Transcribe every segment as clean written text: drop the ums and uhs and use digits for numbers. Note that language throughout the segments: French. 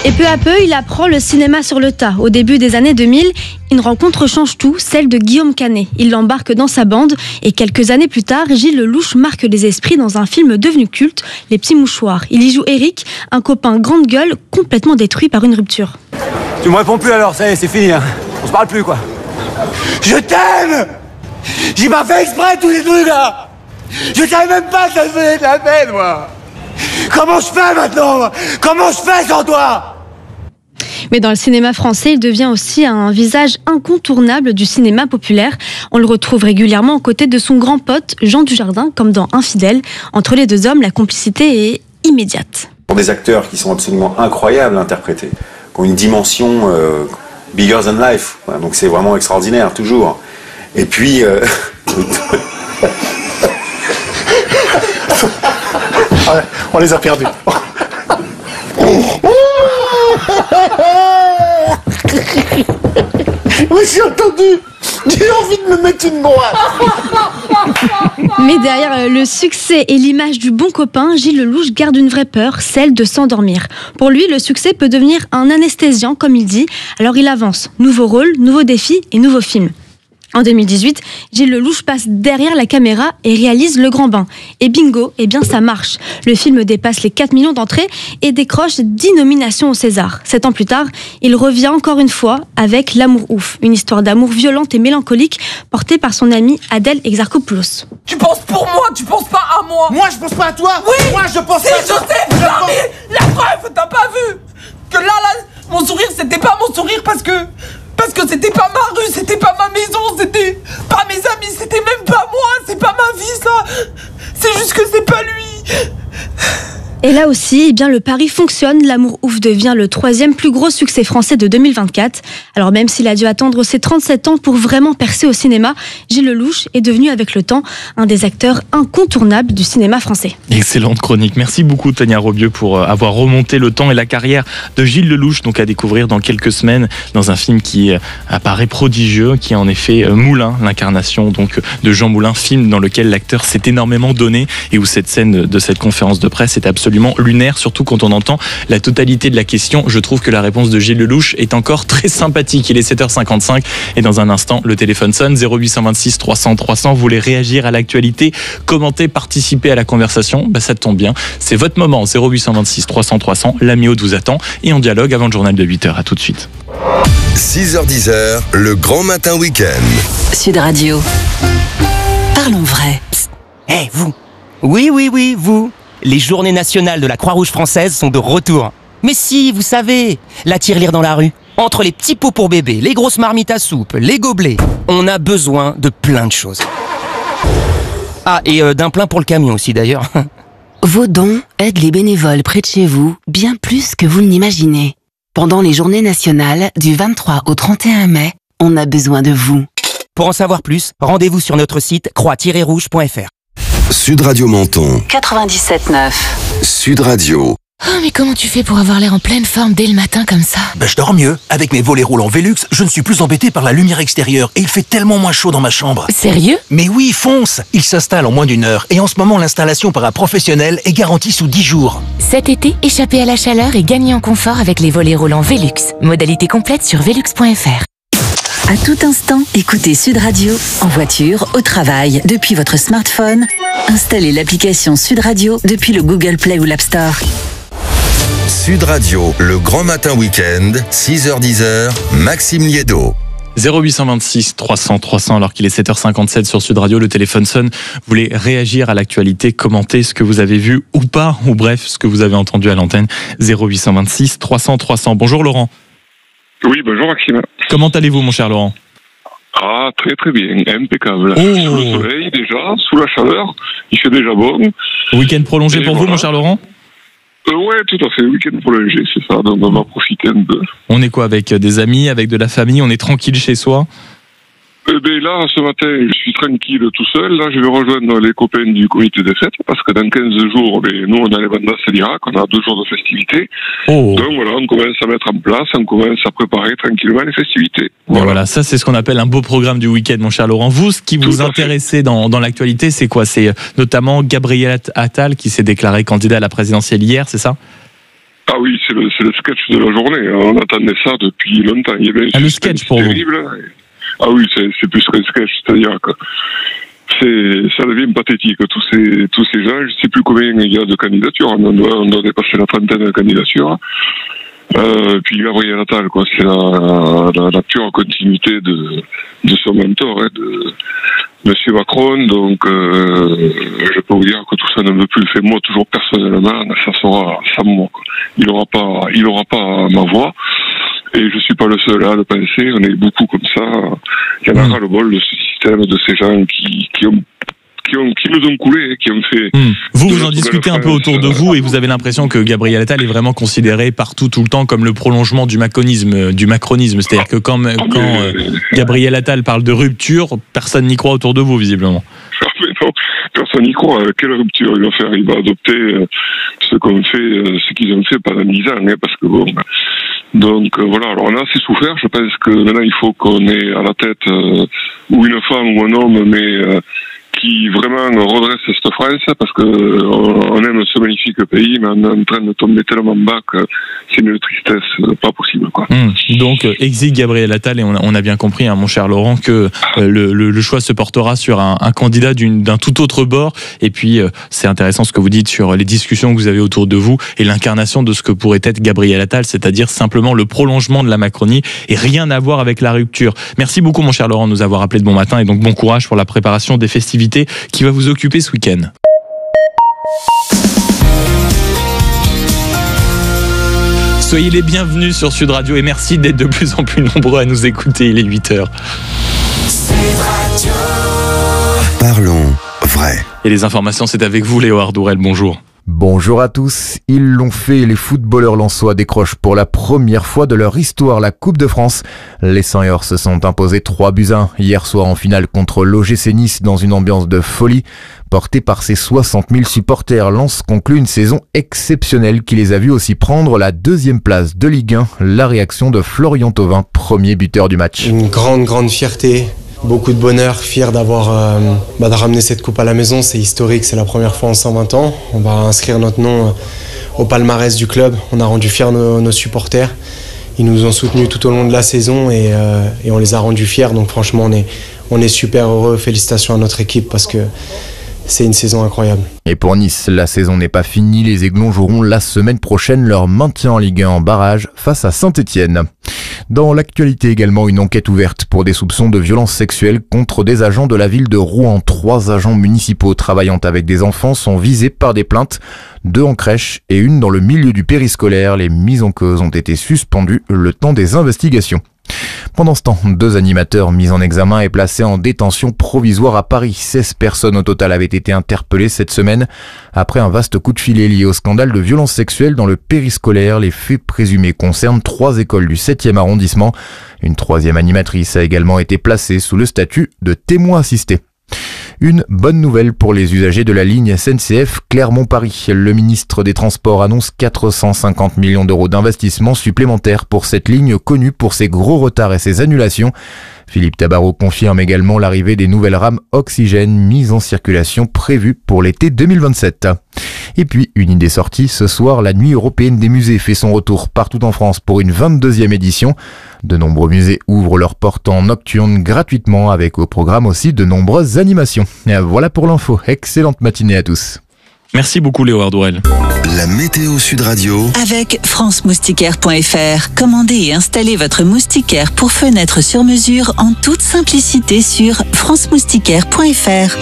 Et peu à peu, il apprend le cinéma sur le tas. Au début des années 2000, une rencontre change tout, celle de Guillaume Canet. Il l'embarque dans sa bande et quelques années plus tard, Gilles Lelouch marque les esprits dans un film devenu culte, Les Petits Mouchoirs. Il y joue Eric, un copain grande gueule complètement détruit par une rupture. Tu me réponds plus alors, ça y est, c'est fini. Hein. On se parle plus quoi. Je t'aime! J'ai pas fait exprès tous les trucs là! Je savais même pas que ça me faisait de la peine moi! Comment je fais maintenant moi? Comment je fais sans toi? Mais dans le cinéma français, il devient aussi un visage incontournable du cinéma populaire. On le retrouve régulièrement aux côtés de son grand pote Jean Dujardin, comme dans Infidèles. Entre les deux hommes, la complicité est immédiate. Pour des acteurs qui sont absolument incroyables à interpréter, qui ont une dimension bigger than life, voilà, donc c'est vraiment extraordinaire, toujours. Et puis... on les a perdus. Mais j'ai entendu. J'ai envie de me mettre une droite. Mais derrière le succès et l'image du bon copain, Gilles Lelouch garde une vraie peur, celle de s'endormir. Pour lui, le succès peut devenir un anesthésiant, comme il dit. Alors il avance. Nouveau rôle, nouveaux défis et nouveaux films. En 2018, Gilles Lelouch passe derrière la caméra et réalise Le Grand Bain. Et bingo, eh bien ça marche. Le film dépasse les 4 millions d'entrées et décroche 10 nominations au César. 7 ans plus tard, il revient encore une fois avec L'amour ouf, une histoire d'amour violente et mélancolique portée par son ami Adèle Exarchopoulos. Tu penses pour moi, tu penses pas à moi. Moi je pense pas à toi. Oui. Moi je pense pas à toi. Non mais la preuve, t'as pas vu que là, mon sourire c'était pas mon sourire parce que c'était pas ma rue, c'était pas ma maison, c'était pas mes amis, c'était même pas moi, c'est pas ma vie ça. C'est juste que c'est pas lui. Et là aussi, eh bien, le pari fonctionne. L'amour ouf devient le 3e plus gros succès français de 2024. Alors même s'il a dû attendre ses 37 ans pour vraiment percer au cinéma, Gilles Lelouch est devenu avec le temps un des acteurs incontournables du cinéma français. Excellente chronique. Merci beaucoup Tania Robieux pour avoir remonté le temps et la carrière de Gilles Lelouch, donc à découvrir dans quelques semaines dans un film qui apparaît prodigieux, qui est en effet Moulin, l'incarnation donc de Jean Moulin, film dans lequel l'acteur s'est énormément donné et où cette scène de cette conférence de presse est absolument lunaire, surtout quand on entend la totalité de la question. Je trouve que la réponse de Gilles Lelouch est encore très sympathique. Il est 7h55 et dans un instant, le téléphone sonne, 0826 300 300. Vous voulez réagir à l'actualité, commenter, participer à la conversation? Ça tombe bien. C'est votre moment, 0826 300 300. L'ami Aude vous attend et en dialogue avant le journal de 8h. À tout de suite. 6h-10h, le grand matin week-end. Sud Radio. Parlons vrai. Hé, vous. Oui, vous. Les journées nationales de la Croix-Rouge française sont de retour. Mais si, vous savez, la tirelire dans la rue. Entre les petits pots pour bébé, les grosses marmites à soupe, les gobelets, on a besoin de plein de choses. Ah, et d'un plein pour le camion aussi d'ailleurs. Vos dons aident les bénévoles près de chez vous bien plus que vous ne l'imaginez. Pendant les journées nationales du 23 au 31 mai, on a besoin de vous. Pour en savoir plus, rendez-vous sur notre site croix-rouge.fr. Sud Radio Menton. 97.9. Sud Radio. Oh, mais comment tu fais pour avoir l'air en pleine forme dès le matin comme ça? Je dors mieux. Avec mes volets roulants Velux, je ne suis plus embêté par la lumière extérieure et il fait tellement moins chaud dans ma chambre. Sérieux? Mais oui, fonce! Il s'installe en moins d'1 heure et en ce moment, l'installation par un professionnel est garantie sous 10 jours. Cet été, échappez à la chaleur et gagnez en confort avec les volets roulants Velux. Modalité complète sur velux.fr. À tout instant, écoutez Sud Radio en voiture, au travail, depuis votre smartphone. Installez l'application Sud Radio depuis le Google Play ou l'App Store. Sud Radio, le grand matin week-end, 6h-10h, Maxime Liédo. 0826 300 300 alors qu'il est 7h57 sur Sud Radio, le téléphone sonne. Vous voulez réagir à l'actualité, commenter ce que vous avez vu ou pas, ou bref, ce que vous avez entendu à l'antenne. 0826 300 300. Bonjour Laurent. Oui, bonjour Maxime. Comment allez-vous mon cher Laurent? Ah, très très bien, impeccable. Oh. Sous le soleil déjà, sous la chaleur, il fait déjà bon. Week-end prolongé pour vous mon cher Laurent? Ouais, tout à fait, week-end prolongé, c'est ça, donc on va profiter un peu. On est quoi, avec des amis, avec de la famille, on est tranquille chez soi? Là, ce matin, je suis tranquille tout seul. Là, je vais rejoindre les copains du comité de fête parce que dans 15 jours, nous, on a les bandas à l'Irak, on a 2 jours de festivités. Oh. Donc voilà, on commence à mettre en place, on commence à préparer tranquillement les festivités. Voilà, ça c'est ce qu'on appelle un beau programme du week-end, mon cher Laurent. Vous, ce qui vous intéressait dans l'actualité, c'est quoi? C'est notamment Gabriel Attal qui s'est déclaré candidat à la présidentielle hier, c'est ça? Ah oui, c'est le sketch de la journée. On attendait ça depuis longtemps. Il y avait le sketch pour terrible. vous. Ah oui, c'est plus qu'un sketch, c'est-à-dire que ça devient pathétique. Tous ces gens, je ne sais plus combien il y a de candidatures. On doit dépasser la trentaine de candidatures. Puis Gabriel Attal, quoi, c'est la pure continuité de son mentor, de Monsieur Macron. Donc, je peux vous dire que tout ça ne me plus le fait. Moi, toujours personnellement, ça sera sans moi, quoi. Il aura pas ma voix. Et je suis pas le seul à le penser. On est beaucoup comme ça. Il y en a ras le bol de ce système, de ces gens qui nous ont coulé, qui ont fait... Vous en discutez un peu autour de vous et vous avez l'impression que Gabriel Attal est vraiment considéré partout, tout le temps, comme le prolongement du macronisme. C'est-à-dire que quand Gabriel Attal parle de rupture, personne n'y croit autour de vous, visiblement. Mais non, personne n'y croit. Quelle rupture il va faire? Il va adopter ce qu'ils ont fait pendant 10 ans, hein, parce que bon... Donc voilà, alors on a assez souffert. Je pense que maintenant il faut qu'on ait à la tête ou une femme ou un homme, mais qui vraiment redresse cette France, parce que on aime ce magnifique pays, mais on est en train de tomber tellement bas que c'est une tristesse pas possible, quoi. Donc exit Gabriel Attal, et on a bien compris, hein, mon cher Laurent, que le choix se portera sur un candidat d'un tout autre bord. Et puis c'est intéressant ce que vous dites sur les discussions que vous avez autour de vous et l'incarnation de ce que pourrait être Gabriel Attal, c'est-à-dire simplement le prolongement de la Macronie et rien à voir avec la rupture. Merci beaucoup, mon cher Laurent, de nous avoir appelé de bon matin, et donc bon courage pour la préparation des festivités qui va vous occuper ce week-end. Soyez les bienvenus sur Sud Radio et merci d'être de plus en plus nombreux à nous écouter. Il est 8h. Parlons vrai. Et les informations, c'est avec vous, Léo Ardourel. Bonjour. Bonjour à tous, ils l'ont fait, les footballeurs lensois décrochent pour la première fois de leur histoire la Coupe de France. Les Seniors se sont imposés 3-1 hier soir en finale contre l'OGC Nice dans une ambiance de folie. Porté par ses 60 000 supporters, Lens conclut une saison exceptionnelle qui les a vus aussi prendre la 2e place de Ligue 1. La réaction de Florian Thauvin, premier buteur du match. Une grande fierté. Beaucoup de bonheur, fier d'avoir de ramener cette coupe à la maison. C'est historique, c'est la première fois en 120 ans. On va inscrire notre nom au palmarès du club. On a rendu fiers nos supporters. Ils nous ont soutenus tout au long de la saison et on les a rendus fiers. Donc franchement, on est super heureux. Félicitations à notre équipe parce que c'est une saison incroyable. Et pour Nice, la saison n'est pas finie. Les Aiglons joueront la semaine prochaine leur maintien en Ligue 1 en barrage face à Saint-Étienne. Dans l'actualité également, une enquête ouverte pour des soupçons de violences sexuelles contre des agents de la ville de Rouen. 3 agents municipaux travaillant avec des enfants sont visés par des plaintes, 2 en crèche et une dans le milieu du périscolaire. Les mises en cause ont été suspendues le temps des investigations. Pendant ce temps, 2 animateurs mis en examen et placés en détention provisoire à Paris. 16 personnes au total avaient été interpellées cette semaine après un vaste coup de filet lié au scandale de violences sexuelles dans le périscolaire. Les faits présumés concernent 3 écoles du 7e arrondissement. Une 3e animatrice a également été placée sous le statut de témoin assisté. Une bonne nouvelle pour les usagers de la ligne SNCF Clermont-Paris. Le ministre des Transports annonce 450 millions d'euros d'investissement supplémentaires pour cette ligne connue pour ses gros retards et ses annulations. Philippe Tabarot confirme également l'arrivée des nouvelles rames Oxygène mises en circulation prévues pour l'été 2027. Et puis, une idée sortie, ce soir, la Nuit européenne des musées fait son retour partout en France pour une 22e édition. De nombreux musées ouvrent leurs portes en nocturne gratuitement avec au programme aussi de nombreuses animations. Et voilà pour l'info. Excellente matinée à tous. Merci beaucoup Léo Ardourel. La météo Sud Radio. Avec francemoustiquaire.fr. Commandez et installez votre moustiquaire pour fenêtre sur mesure en toute simplicité sur francemoustiquaire.fr.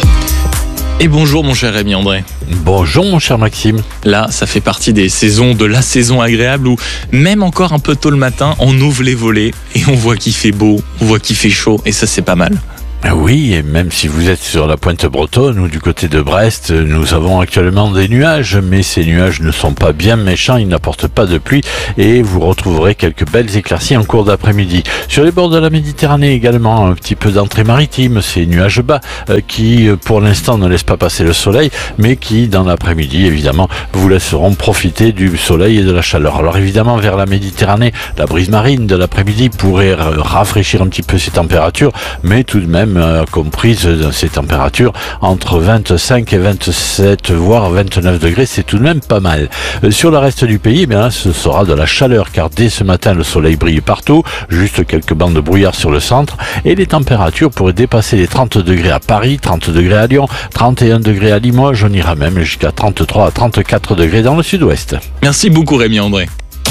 Et bonjour mon cher Rémi André. Bonjour mon cher Maxime. Là, ça fait partie des saisons, de la saison agréable où même encore un peu tôt le matin, on ouvre les volets et on voit qu'il fait beau, on voit qu'il fait chaud et ça c'est pas mal. Oui, et même si vous êtes sur la pointe bretonne ou du côté de Brest, nous avons actuellement des nuages, mais ces nuages ne sont pas bien méchants, ils n'apportent pas de pluie et vous retrouverez quelques belles éclaircies en cours d'après-midi. Sur les bords de la Méditerranée également, un petit peu d'entrée maritime, ces nuages bas qui pour l'instant ne laissent pas passer le soleil, mais qui dans l'après-midi évidemment vous laisseront profiter du soleil et de la chaleur. Alors évidemment vers la Méditerranée, la brise marine de l'après-midi pourrait rafraîchir un petit peu ces températures, mais tout de même même comprises dans ces températures entre 25 et 27, voire 29 degrés. C'est tout de même pas mal. Sur le reste du pays, là, ce sera de la chaleur, car dès ce matin, le soleil brille partout, juste quelques bandes de brouillard sur le centre, et les températures pourraient dépasser les 30 degrés à Paris, 30 degrés à Lyon, 31 degrés à Limoges, on ira même jusqu'à 33 à 34 degrés dans le sud-ouest. Merci beaucoup Rémi André.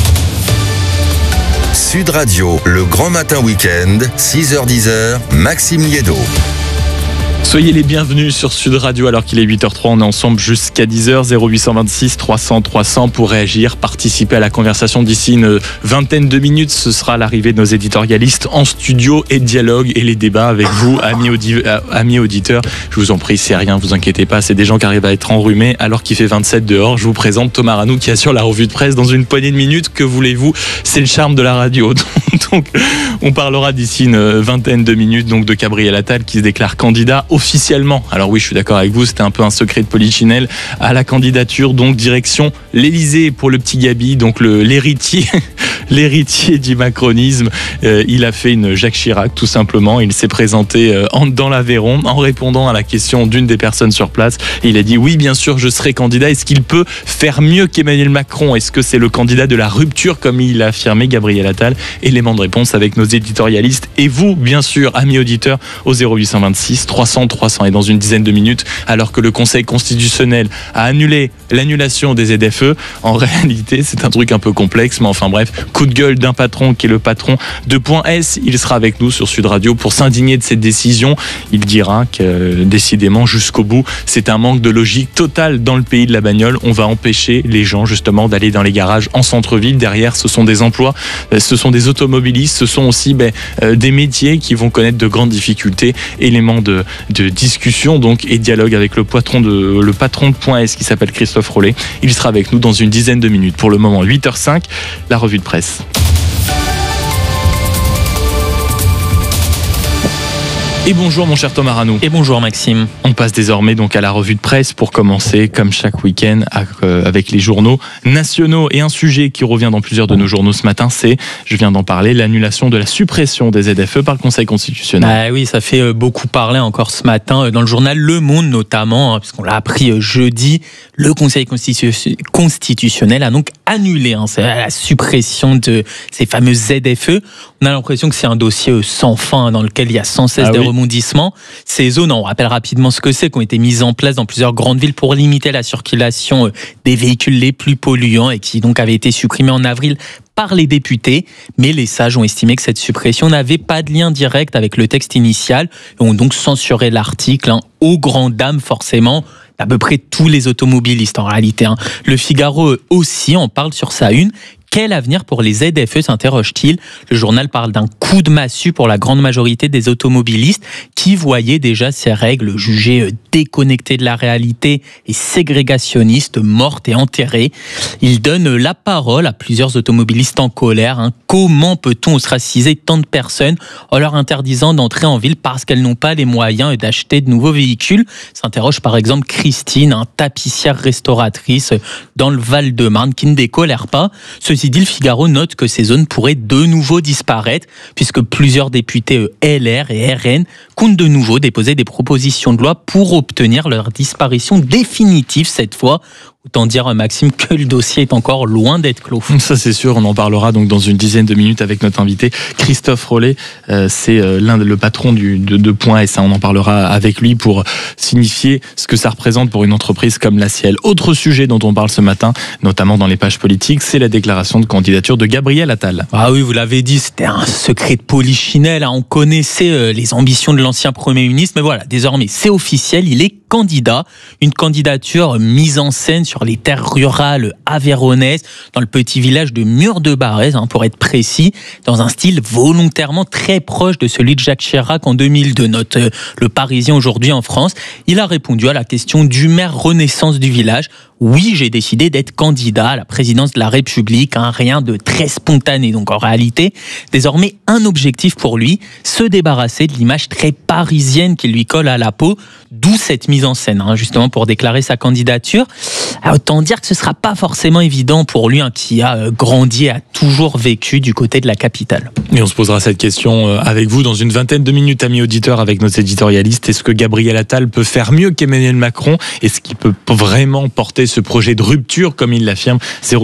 Sud Radio, le grand matin week-end, 6h-10h, Maxime Liédo. Soyez les bienvenus sur Sud Radio alors qu'il est 8h03, on est ensemble jusqu'à 10h, 0826 300 300 pour réagir, participer à la conversation d'ici une vingtaine de minutes. Ce sera l'arrivée de nos éditorialistes en studio et dialogue et les débats avec vous, amis auditeurs. Je vous en prie, c'est rien, vous inquiétez pas, c'est des gens qui arrivent à être enrhumés alors qu'il fait 27 dehors. Je vous présente Thomas Ranou qui assure la revue de presse dans une poignée de minutes. Que voulez-vous, c'est le charme de la radio. Donc on parlera d'ici une vingtaine de minutes donc de Gabriel Attal qui se déclare candidat officiellement. Alors oui, je suis d'accord avec vous, c'était un peu un secret de polichinelle à la candidature, donc direction l'Elysée pour le petit Gabi, donc l'héritier du macronisme. Il a fait une Jacques Chirac tout simplement. Il s'est présenté dans l'Aveyron en répondant à la question d'une des personnes sur place. Et il a dit oui, bien sûr, je serai candidat. Est-ce qu'il peut faire mieux qu'Emmanuel Macron? Est-ce que c'est le candidat de la rupture comme il l'a affirmé, Gabriel Attal? Élément de réponse avec nos éditorialistes et vous, bien sûr, amis auditeurs, au 0826 300 300. Et dans une dizaine de minutes, alors que le Conseil constitutionnel a annulé l'annulation des ZFE, en réalité, c'est un truc un peu complexe, mais enfin bref, coup de gueule d'un patron qui est le patron de Point S. Il sera avec nous sur Sud Radio pour s'indigner de cette décision. Il dira que décidément, jusqu'au bout, c'est un manque de logique total dans le pays de la bagnole. On va empêcher les gens justement d'aller dans les garages en centre-ville. Derrière, ce sont des emplois, ce sont des automobilistes, ce sont aussi des métiers qui vont connaître de grandes difficultés. Éléments de discussion donc et dialogue avec le patron de Point S qui s'appelle Christophe Rollet. Il sera avec nous dans une dizaine de minutes. Pour le moment, 8h05, la revue de presse. Et bonjour mon cher Thomas Ranou. Et bonjour Maxime. On passe désormais donc à la revue de presse pour commencer comme chaque week-end avec les journaux nationaux. Et un sujet qui revient dans plusieurs de nos journaux ce matin, c'est, je viens d'en parler, l'annulation de la suppression des ZFE par le Conseil constitutionnel. Ah oui, ça fait beaucoup parler encore ce matin dans le journal Le Monde notamment, puisqu'on l'a appris jeudi, le Conseil constitutionnel a donc annulé la suppression de ces fameuses ZFE. On a l'impression que c'est un dossier sans fin dans lequel il y a sans cesse des rebondissements. Ces zones, on rappelle rapidement ce que c'est, qui ont été mises en place dans plusieurs grandes villes pour limiter la circulation des véhicules les plus polluants et qui donc avaient été supprimés en avril par les députés, mais les sages ont estimé que cette suppression n'avait pas de lien direct avec le texte initial et ont donc censuré l'article, aux grandes dames forcément d'à peu près tous les automobilistes en réalité. Le Figaro aussi en parle sur sa une. Quel avenir pour les ZFE, s'interroge-t-il? Le journal parle d'un coup de massue pour la grande majorité des automobilistes qui voyaient déjà ces règles jugées déconnectées de la réalité et ségrégationnistes, mortes et enterrées. Il donne la parole à plusieurs automobilistes en colère. Comment peut-on ostraciser tant de personnes en leur interdisant d'entrer en ville parce qu'elles n'ont pas les moyens d'acheter de nouveaux véhicules? S'interroge par exemple Christine, tapissière restauratrice dans le Val-de-Marne qui ne décolère pas. Ceci dit, le Figaro note que ces zones pourraient de nouveau disparaître puisque plusieurs députés LR et RN comptent de nouveau déposer des propositions de loi pour obtenir leur disparition définitive cette fois. Autant dire, Maxime, que le dossier est encore loin d'être clos. Ça, c'est sûr. On en parlera donc dans une dizaine de minutes avec notre invité Christophe Rollet. C'est le patron de Point S. On en parlera avec lui pour signifier ce que ça représente pour une entreprise comme la sienne. Autre sujet dont on parle ce matin, notamment dans les pages politiques, c'est la déclaration de candidature de Gabriel Attal. Ah oui, vous l'avez dit, c'était un secret de polichinelle. On connaissait les ambitions de l'ancien Premier ministre, mais voilà, désormais, c'est officiel. Il est candidat. Une candidature mise en scène sur les terres rurales aveyronnaises, dans le petit village de Mur-de-Barrez, pour être précis, dans un style volontairement très proche de celui de Jacques Chirac en 2002, note Le Parisien aujourd'hui en France. Il a répondu à la question du maire Renaissance du village. Oui, j'ai décidé d'être candidat à la présidence de la République, rien de très spontané. Donc en réalité, désormais un objectif pour lui, se débarrasser de l'image très parisienne qui lui colle à la peau, D'où cette mise en scène, justement pour déclarer sa candidature. Alors, autant dire que ce sera pas forcément évident pour lui, qui a grandi et a toujours vécu du côté de la capitale. Et on se posera cette question avec vous dans une vingtaine de minutes, amis auditeurs, avec nos éditorialistes. Est-ce que Gabriel Attal peut faire mieux qu'Emmanuel Macron? Est-ce qu'il peut vraiment porter ce projet de rupture, comme il l'affirme?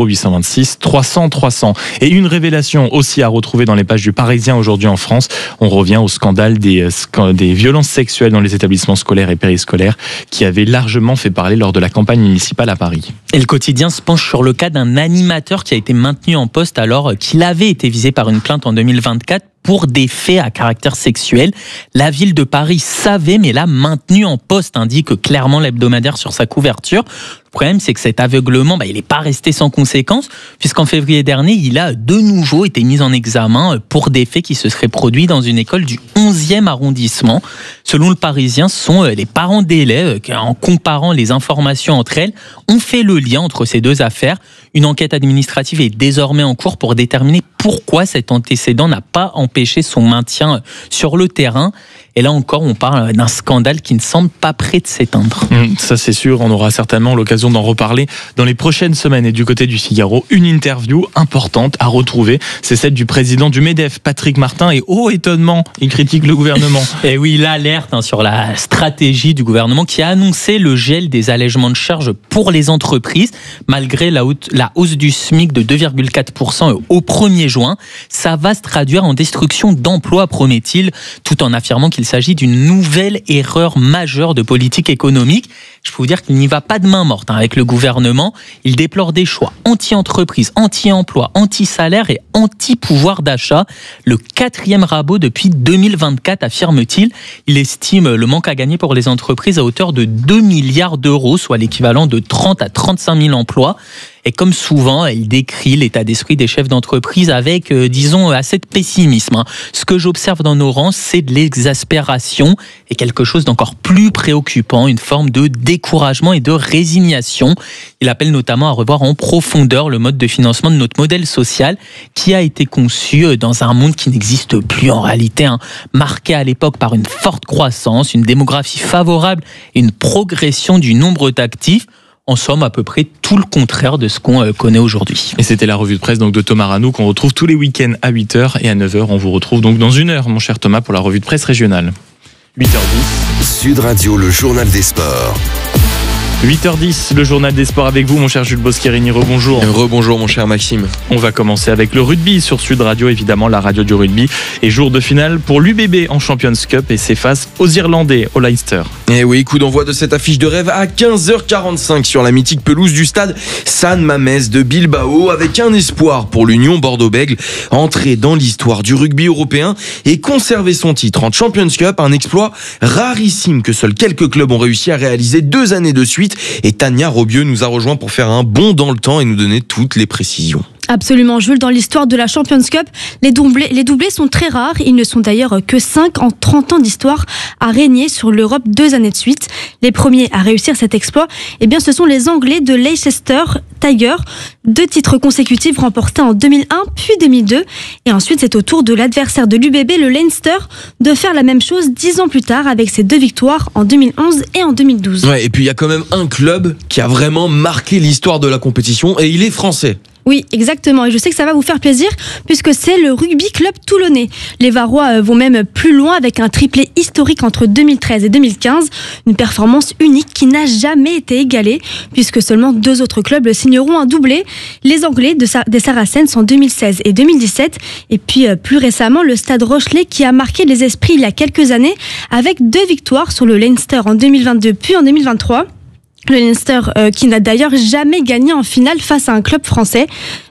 0826 300 300. Et une révélation aussi à retrouver dans les pages du Parisien aujourd'hui en France. On revient au scandale des violences sexuelles dans les établissements scolaires et périscolaires qui avait largement fait parler lors de la campagne municipale à Paris. Et le quotidien se penche sur le cas d'un animateur qui a été maintenu en poste alors qu'il avait été visé par une plainte en 2024 pour des faits à caractère sexuel. La ville de Paris savait, mais l'a maintenu en poste, indique clairement l'hebdomadaire sur sa couverture. Le problème, c'est que cet aveuglement, il n'est pas resté sans conséquence, puisqu'en février dernier, il a de nouveau été mis en examen pour des faits qui se seraient produits dans une école du 11e arrondissement. Selon le Parisien, ce sont les parents d'élèves qui, en comparant les informations entre elles, ont fait le lien entre ces deux affaires. Une enquête administrative est désormais en cours pour déterminer pourquoi cet antécédent n'a pas empêché son maintien sur le terrain. Et là encore, on parle d'un scandale qui ne semble pas prêt de s'éteindre. Ça, c'est sûr. On aura certainement l'occasion d'en reparler dans les prochaines semaines. Et du côté du Figaro, une interview importante à retrouver. C'est celle du président du MEDEF, Patrick Martin. Et étonnement, il critique le gouvernement. Et oui, il alerte sur la stratégie du gouvernement qui a annoncé le gel des allègements de charges pour les entreprises. Malgré la hausse du SMIC de 2,4% au 1er juin, ça va se traduire en destruction d'emplois, promet-il, tout en affirmant qu'il s'agit d'une nouvelle erreur majeure de politique économique. Je peux vous dire qu'il n'y va pas de main morte avec le gouvernement. Il déplore des choix anti-entreprise, anti-emploi, anti-salaire et anti-pouvoir d'achat. Le 4e rabot depuis 2024, affirme-t-il. Il estime le manque à gagner pour les entreprises à hauteur de 2 milliards d'euros, soit l'équivalent de 30 à 35 000 emplois. Et comme souvent, il décrit l'état d'esprit des chefs d'entreprise avec, disons, assez de pessimisme. Ce que j'observe dans nos rangs, c'est de l'exaspération et quelque chose d'encore plus préoccupant, une forme de découragement et de résignation. Il appelle notamment à revoir en profondeur le mode de financement de notre modèle social qui a été conçu dans un monde qui n'existe plus en réalité, marqué à l'époque par une forte croissance, une démographie favorable et une progression du nombre d'actifs. En somme, à peu près tout le contraire de ce qu'on connaît aujourd'hui. Et c'était la revue de presse donc de Thomas Ranou qu'on retrouve tous les week-ends à 8h et à 9h. On vous retrouve donc dans 1 heure, mon cher Thomas, pour la revue de presse régionale. 8h10. Sud Radio, le journal des sports. 8h10, le journal des sports avec vous, mon cher Jules Boschirini. Rebonjour. Rebonjour, mon cher Maxime. On va commencer avec le rugby sur Sud Radio, évidemment, la radio du rugby. Et jour de finale pour l'UBB en Champions Cup et c'est face aux Irlandais, au Leinster. Et oui, coup d'envoi de cette affiche de rêve à 15h45 sur la mythique pelouse du stade San Mamés de Bilbao, avec un espoir pour l'Union Bordeaux-Bègles, entrer dans l'histoire du rugby européen et conserver son titre en Champions Cup, un exploit rarissime que seuls quelques clubs ont réussi à réaliser 2 années de suite. Et Tania Robieux nous a rejoint pour faire un bond dans le temps et nous donner toutes les précisions. Absolument, Jules. Dans l'histoire de la Champions Cup, les doublés sont très rares. Ils ne sont d'ailleurs que 5 en 30 ans d'histoire à régner sur l'Europe 2 années de suite. Les premiers à réussir cet exploit, ce sont les Anglais de Leicester Tigers. 2 titres consécutifs remportés en 2001 puis 2002. Et ensuite, c'est au tour de l'adversaire de l'UBB, le Leinster, de faire la même chose 10 ans plus tard avec ses 2 victoires en 2011 et en 2012. Ouais, et puis il y a quand même un club qui a vraiment marqué l'histoire de la compétition et il est français. Oui, exactement. Et je sais que ça va vous faire plaisir puisque c'est le Rugby Club Toulonnais. Les Varois vont même plus loin avec un triplé historique entre 2013 et 2015. Une performance unique qui n'a jamais été égalée puisque seulement 2 autres clubs signeront un doublé. Les Anglais des Saracens en 2016 et 2017. Et puis plus récemment, le Stade Rochelais qui a marqué les esprits il y a quelques années avec 2 victoires sur le Leinster en 2022 puis en 2023. Le Leinster qui n'a d'ailleurs jamais gagné en finale face à un club français.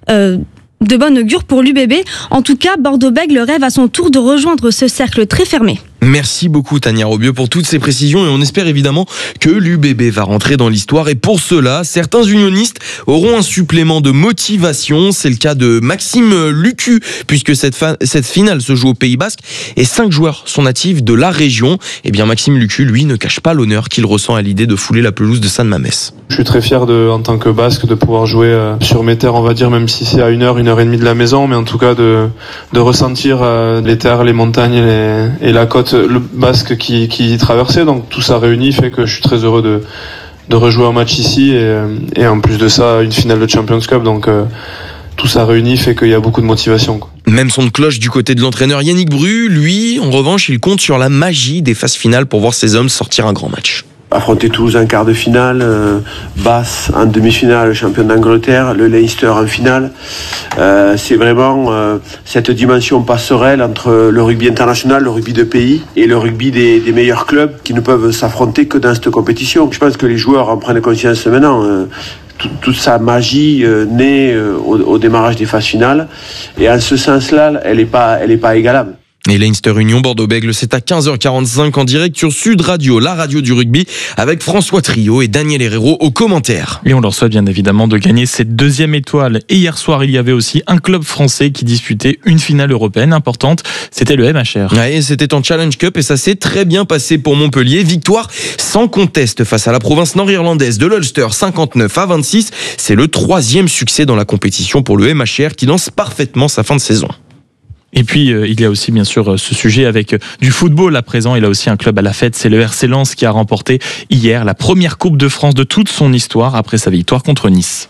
De bon augure pour l'UBB. En tout cas, Bordeaux-Bègles rêve à son tour de rejoindre ce cercle très fermé. Merci beaucoup Tania Robieux pour toutes ces précisions et on espère évidemment que l'UBB va rentrer dans l'histoire et pour cela, certains unionistes auront un supplément de motivation. C'est le cas de Maxime Lucu puisque cette finale se joue au Pays Basque et 5 joueurs sont natifs de la région. Eh bien Maxime Lucu, lui, ne cache pas l'honneur qu'il ressent à l'idée de fouler la pelouse de San Mamés. Je suis très fier en tant que Basque de pouvoir jouer sur mes terres, on va dire, même si c'est à 1h et demie de la maison, mais en tout cas de ressentir les terres, les montagnes et la côte le basque qui traversait. Donc tout ça réuni fait que je suis très heureux de rejouer un match ici et en plus de ça une finale de Champions Cup. Donc tout ça réuni fait qu'il y a beaucoup de motivation, quoi. Même son de cloche du côté de l'entraîneur Yannick Bru, lui, en revanche, il compte sur la magie des phases finales pour voir ses hommes sortir un grand match. Affronter Toulouse en quart de finale, Bath en demi-finale, champion d'Angleterre, le Leinster en finale. C'est vraiment cette dimension passerelle entre le rugby international, le rugby de pays et le rugby des meilleurs clubs qui ne peuvent s'affronter que dans cette compétition. Je pense que les joueurs en prennent conscience maintenant. Toute sa magie naît au démarrage des phases finales. Et en ce sens-là, elle est pas égalable. Et Leinster Union Bordeaux-Bègles, c'est à 15h45 en direct sur Sud Radio, la radio du rugby, avec François Trio et Daniel Herrero aux commentaires. Et on leur souhaite bien évidemment de gagner cette deuxième étoile. Et hier soir, il y avait aussi un club français qui disputait une finale européenne importante. C'était le MHR. Ouais, c'était en Challenge Cup et ça s'est très bien passé pour Montpellier. Victoire sans conteste face à la province nord-irlandaise de l'Ulster, 59-26. C'est le 3e succès dans la compétition pour le MHR qui lance parfaitement sa fin de saison. Et puis, il y a aussi bien sûr ce sujet avec du football à présent. Il a aussi un club à la fête, c'est le RC Lens qui a remporté hier la première Coupe de France de toute son histoire après sa victoire contre Nice.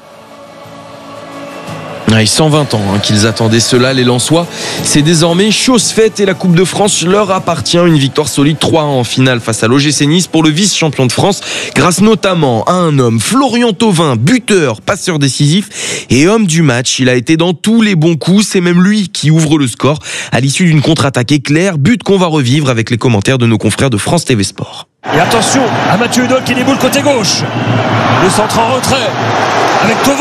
Ouais, 120 ans qu'ils attendaient cela, les Lensois. C'est désormais chose faite et la Coupe de France leur appartient. Une victoire solide 3-1 en finale face à l'OGC Nice pour le vice-champion de France, grâce notamment à un homme, Florian Thauvin, buteur, passeur décisif et homme du match. Il a été dans tous les bons coups, c'est même lui qui ouvre le score à l'issue d'une contre-attaque éclair, but qu'on va revivre avec les commentaires de nos confrères de France TV Sport. Et attention à Mathieu Hudol qui déboule côté gauche. Le centre en retrait avec Thauvin.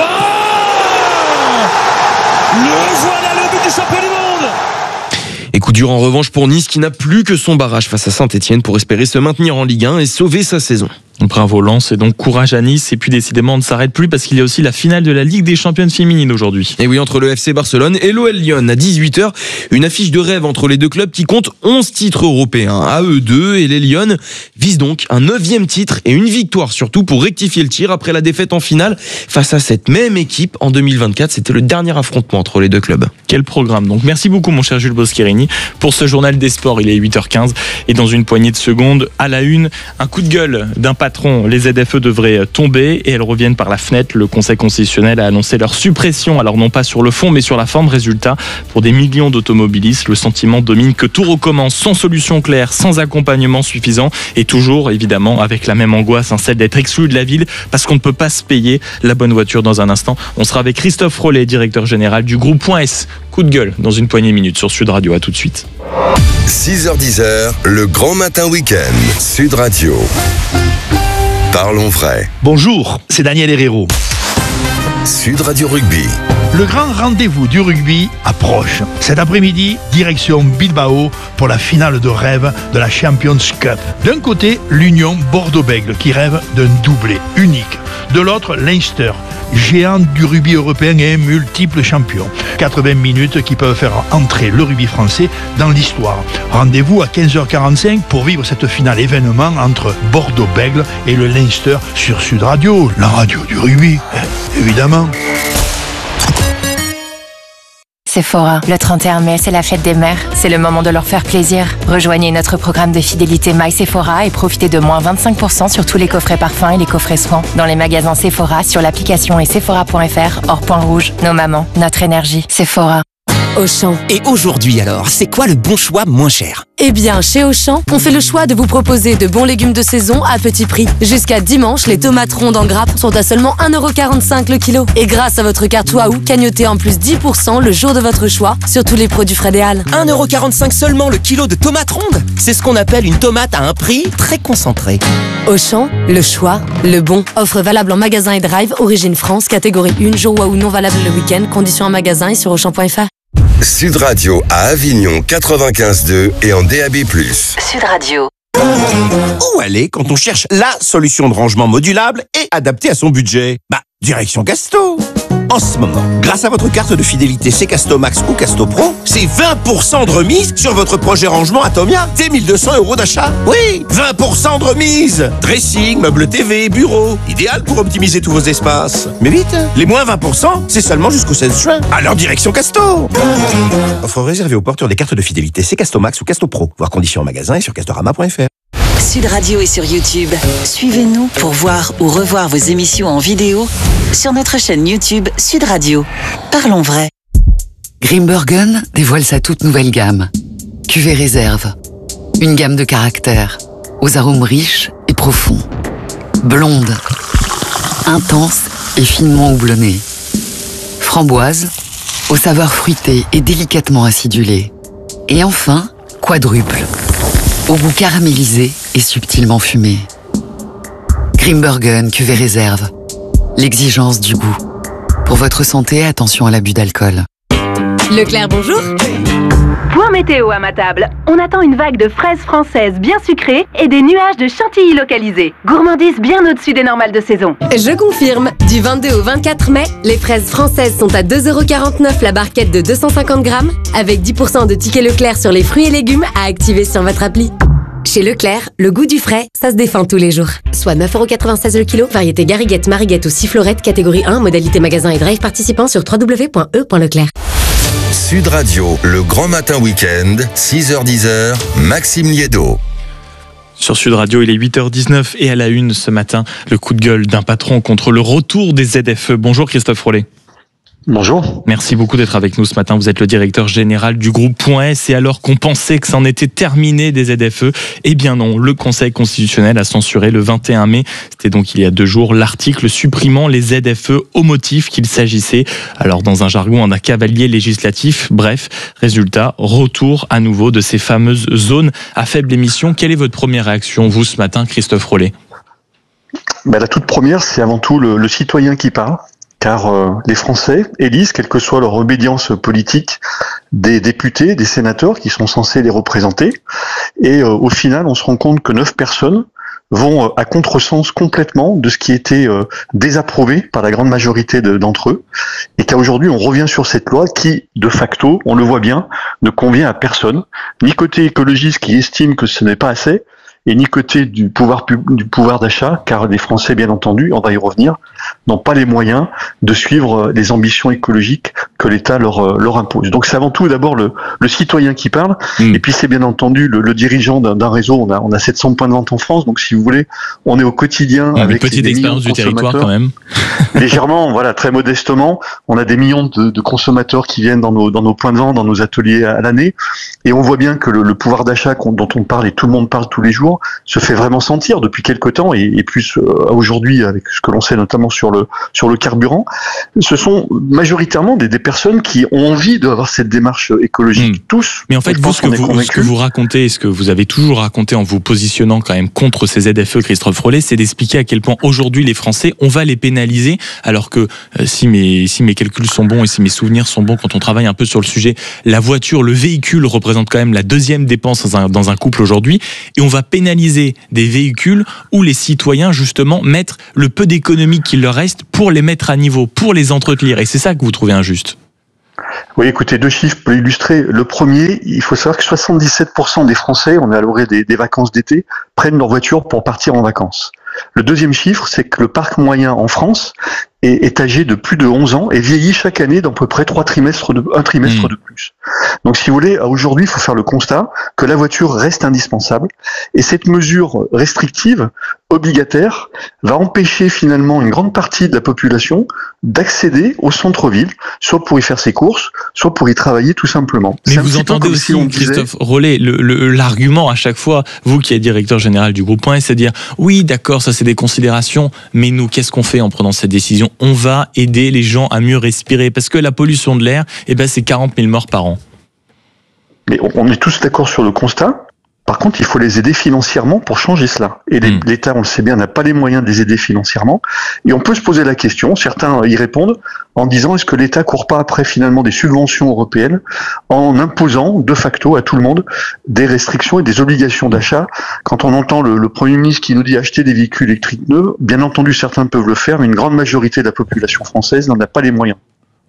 Le voilà, le but du champion du monde. Et coup dur en revanche pour Nice qui n'a plus que son barrage face à Saint-Etienne pour espérer se maintenir en Ligue 1 et sauver sa saison. Bravo Lens et donc courage à Nice. Et puis décidément on ne s'arrête plus parce qu'il y a aussi la finale de la Ligue des Championnes féminines aujourd'hui. Et oui, entre le FC Barcelone et l'OL Lyon à 18h, une affiche de rêve entre les deux clubs qui comptent 11 titres européens. À eux deux, et les Lyon visent donc un 9e titre et une victoire surtout pour rectifier le tir après la défaite en finale face à cette même équipe en 2024. C'était le dernier affrontement entre les deux clubs. Quel programme donc. Merci beaucoup mon cher Jules Boscherini pour ce journal des sports. Il est 8h15 et dans une poignée de secondes à la une, un coup de gueule d'un patron. Les ZFE devraient tomber et elles reviennent par la fenêtre. Le Conseil constitutionnel a annoncé leur suppression, alors non pas sur le fond mais sur la forme. Résultat, pour des millions d'automobilistes, le sentiment domine que tout recommence sans solution claire, sans accompagnement suffisant et toujours évidemment avec la même angoisse, celle d'être exclu de la ville parce qu'on ne peut pas se payer la bonne voiture. Dans un instant, on sera avec Christophe Rollet, directeur général du groupe Point S. Coup de gueule dans une poignée de minutes sur Sud Radio. À tout de suite. 6h-10h, le grand matin week-end. Sud Radio. Parlons vrai. Bonjour, c'est Daniel Herrero. Sud Radio Rugby. Le grand rendez-vous du rugby approche. Cet après-midi, direction Bilbao pour la finale de rêve de la Champions Cup. D'un côté, l'Union Bordeaux-Bègles qui rêve d'un doublé unique. De l'autre, Leinster, géant du rugby européen et multiple champion. 80 minutes qui peuvent faire entrer le rugby français dans l'histoire. Rendez-vous à 15h45 pour vivre cette finale événement entre Bordeaux-Bègles et le Leinster sur Sud Radio, la radio du rugby, évidemment. Sephora, le 31 mai, c'est la fête des mères. C'est le moment de leur faire plaisir. Rejoignez notre programme de fidélité My Sephora et profitez de moins 25% sur tous les coffrets parfums et les coffrets soins. Dans les magasins Sephora, sur l'application et sephora.fr, hors point rouge. Nos mamans, notre énergie. Sephora. Auchan. Et aujourd'hui alors, c'est quoi le bon choix moins cher? Eh bien, chez Auchan, on fait le choix de vous proposer de bons légumes de saison à petit prix. Jusqu'à dimanche, les tomates rondes en grappe sont à seulement 1,45€ le kilo. Et grâce à votre carte Waouh, cagnotez en plus 10% le jour de votre choix sur tous les produits Frédéal. 1,45€ seulement le kilo de tomates rondes? C'est ce qu'on appelle une tomate à un prix très concentré. Auchan, le choix, le bon. Offre valable en magasin et drive, origine France, catégorie 1, jour Waouh non valable le week-end, conditions en magasin et sur Auchan.fr. Sud Radio à Avignon 95.2 et en DAB+. Sud Radio. Où aller quand on cherche la solution de rangement modulable et adaptée à son budget? Direction Gasto. En ce moment, grâce à votre carte de fidélité Castomax ou Castopro, c'est 20% de remise sur votre projet rangement Atomia dès 1 200 € d'achat. Oui, 20% de remise. Dressing, meubles TV, bureau. Idéal pour optimiser tous vos espaces. Mais vite, les moins 20%, c'est seulement jusqu'au 16 juin. Alors direction Casto. Offre réservée aux porteurs des cartes de fidélité Castomax ou Castopro. Voir conditions en magasin et sur castorama.fr. Sud Radio est sur YouTube. Suivez-nous pour voir ou revoir vos émissions en vidéo sur notre chaîne YouTube Sud Radio. Parlons vrai. Grimbergen dévoile sa toute nouvelle gamme. Cuvée réserve. Une gamme de caractères, aux arômes riches et profonds. Blonde, intense et finement houblonnée. Framboise, aux saveurs fruitées et délicatement acidulées. Et enfin, quadruple, au goût caramélisé et subtilement fumé. Grimbergen cuvée réserve. L'exigence du goût. Pour votre santé, attention à l'abus d'alcool. Leclerc, bonjour. Point météo à ma table. On attend une vague de fraises françaises bien sucrées et des nuages de chantilly localisés. Gourmandise bien au-dessus des normales de saison. Je confirme. Du 22 au 24 mai, les fraises françaises sont à 2,49 € la barquette de 250 grammes, avec 10% de tickets Leclerc sur les fruits et légumes à activer sur votre appli. Chez Leclerc, le goût du frais, ça se défend tous les jours. Soit 9,96 € le kilo, variété Gariguette, Mariguette ou Sifflorette, catégorie 1, modalité magasin et drive participant sur www.e.leclerc. Sud Radio, le grand matin week-end, 6h-10h, Maxime Liédo. Sur Sud Radio, il est 8h19 et à la une ce matin, le coup de gueule d'un patron contre le retour des ZFE. Bonjour Christophe Rollet. Bonjour. Merci beaucoup d'être avec nous ce matin. Vous êtes le directeur général du groupe Point S et alors qu'on pensait que ça en était terminé des ZFE, eh bien non, le Conseil constitutionnel a censuré le 21 mai, c'était donc il y a 2 jours, l'article supprimant les ZFE au motif qu'il s'agissait, alors dans un jargon, d'un cavalier législatif. Bref, résultat, retour à nouveau de ces fameuses zones à faible émission. Quelle est votre première réaction, vous, ce matin, Christophe Rollet ? La toute première, c'est avant tout le citoyen qui parle. Car les Français élisent, quelle que soit leur obédience politique, des députés, des sénateurs qui sont censés les représenter. Et au final, on se rend compte que 9 personnes vont à contresens complètement de ce qui était désapprouvé par la grande majorité d'entre eux. Et qu'aujourd'hui, on revient sur cette loi qui, de facto, on le voit bien, ne convient à personne. Ni côté écologiste qui estime que ce n'est pas assez, et ni côté du pouvoir d'achat, car les Français, bien entendu, on va y revenir, n'ont pas les moyens de suivre les ambitions écologiques que l'État leur impose. Donc c'est avant tout d'abord le citoyen qui parle, et puis c'est bien entendu le dirigeant d'un réseau. On a 700 points de vente en France, donc si vous voulez, on est au quotidien avec une petite expérience du territoire quand même. Légèrement, voilà, très modestement, on a des millions de consommateurs qui viennent dans nos points de vente, dans nos ateliers à l'année, et on voit bien que le pouvoir d'achat dont on parle et tout le monde parle tous les jours se fait vraiment sentir depuis quelque temps et plus aujourd'hui avec ce que l'on sait notamment sur le carburant. Ce sont majoritairement des personnes qui ont envie d'avoir cette démarche écologique. Tous. Mais en fait, vous, ce que vous racontez et ce que vous avez toujours raconté en vous positionnant quand même contre ces ZFE, Christophe Rollet, c'est d'expliquer à quel point aujourd'hui les Français, on va les pénaliser, alors que si mes calculs sont bons et si mes souvenirs sont bons quand on travaille un peu sur le sujet, la voiture, le véhicule représente quand même la 2e dépense dans un couple aujourd'hui, et on va pénaliser des véhicules où les citoyens justement mettent le peu d'économie qu'il leur reste pour les mettre à niveau, pour les entretenir, et c'est ça que vous trouvez injuste. Oui, écoutez, 2 chiffres pour illustrer. Le premier, il faut savoir que 77% des Français, on est à l'orée des vacances d'été, prennent leur voiture pour partir en vacances. Le deuxième chiffre, c'est que le parc moyen en France est âgé de plus de 11 ans et vieillit chaque année d'à peu près un trimestre de plus. Donc si vous voulez, aujourd'hui, il faut faire le constat que la voiture reste indispensable et cette mesure restrictive, obligataire, va empêcher finalement une grande partie de la population d'accéder au centre-ville, soit pour y faire ses courses, soit pour y travailler tout simplement. Mais vous entendez aussi, Christophe Rollet, l'argument à chaque fois, vous qui êtes directeur général du groupe Point S, c'est de dire oui, d'accord, ça c'est des considérations, mais nous, qu'est-ce qu'on fait en prenant cette décision ? On va aider les gens à mieux respirer, parce que la pollution de l'air, c'est 40 000 morts par an. Mais on est tous d'accord sur le constat. Par contre, il faut les aider financièrement pour changer cela. Et l'État, on le sait bien, n'a pas les moyens de les aider financièrement. Et on peut se poser la question, certains y répondent, en disant est-ce que l'État court pas après finalement des subventions européennes en imposant de facto à tout le monde des restrictions et des obligations d'achat. Quand on entend le Premier ministre qui nous dit acheter des véhicules électriques neufs, bien entendu certains peuvent le faire, mais une grande majorité de la population française n'en a pas les moyens.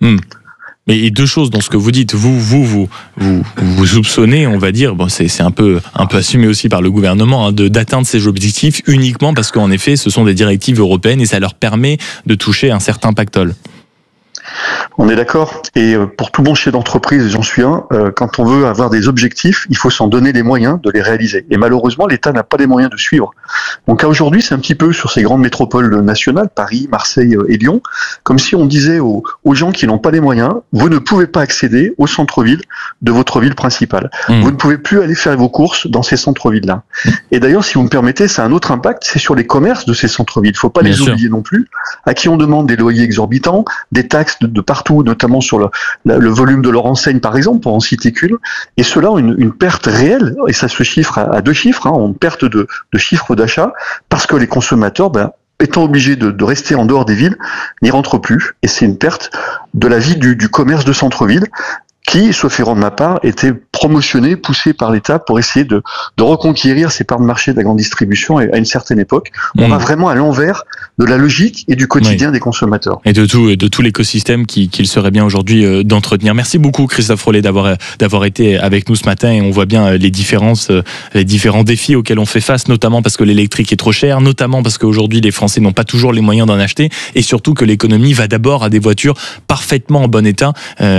Mais deux choses dans ce que vous dites. Vous soupçonnez, on va dire, bon, c'est un peu assumé aussi par le gouvernement, d'atteindre ces objectifs uniquement parce qu'en effet, ce sont des directives européennes et ça leur permet de toucher un certain pactole. On est d'accord. Et pour tout bon chef d'entreprise, et j'en suis un, quand on veut avoir des objectifs, il faut s'en donner les moyens de les réaliser. Et malheureusement, l'État n'a pas les moyens de suivre. Donc aujourd'hui, c'est un petit peu sur ces grandes métropoles nationales, Paris, Marseille et Lyon, comme si on disait aux gens qui n'ont pas les moyens, vous ne pouvez pas accéder au centre-ville de votre ville principale. Vous ne pouvez plus aller faire vos courses dans ces centres-villes-là. Et d'ailleurs, si vous me permettez, ça a un autre impact, c'est sur les commerces de ces centres-villes. Il ne faut pas les oublier non plus, à qui on demande des loyers exorbitants, des taxes de partout, notamment sur le volume de leur enseigne, par exemple, pour en citer qu'une. Et cela ont une perte réelle, et ça se chiffre à deux chiffres, une perte de chiffre d'achat, parce que les consommateurs, étant obligés de rester en dehors des villes, n'y rentrent plus. Et c'est une perte de la vie du commerce de centre-ville, qui, sauf erreur de ma part, était promotionné, poussé par l'État pour essayer de reconquérir ces parts de marché de la grande distribution à une certaine époque. On va vraiment à l'envers de la logique et du quotidien des consommateurs. Et de tout l'écosystème qu'il serait bien aujourd'hui d'entretenir. Merci beaucoup Christophe Rollet d'avoir été avec nous ce matin et on voit bien les différents défis auxquels on fait face, notamment parce que l'électrique est trop cher, notamment parce qu'aujourd'hui les Français n'ont pas toujours les moyens d'en acheter et surtout que l'économie va d'abord à des voitures parfaitement en bon état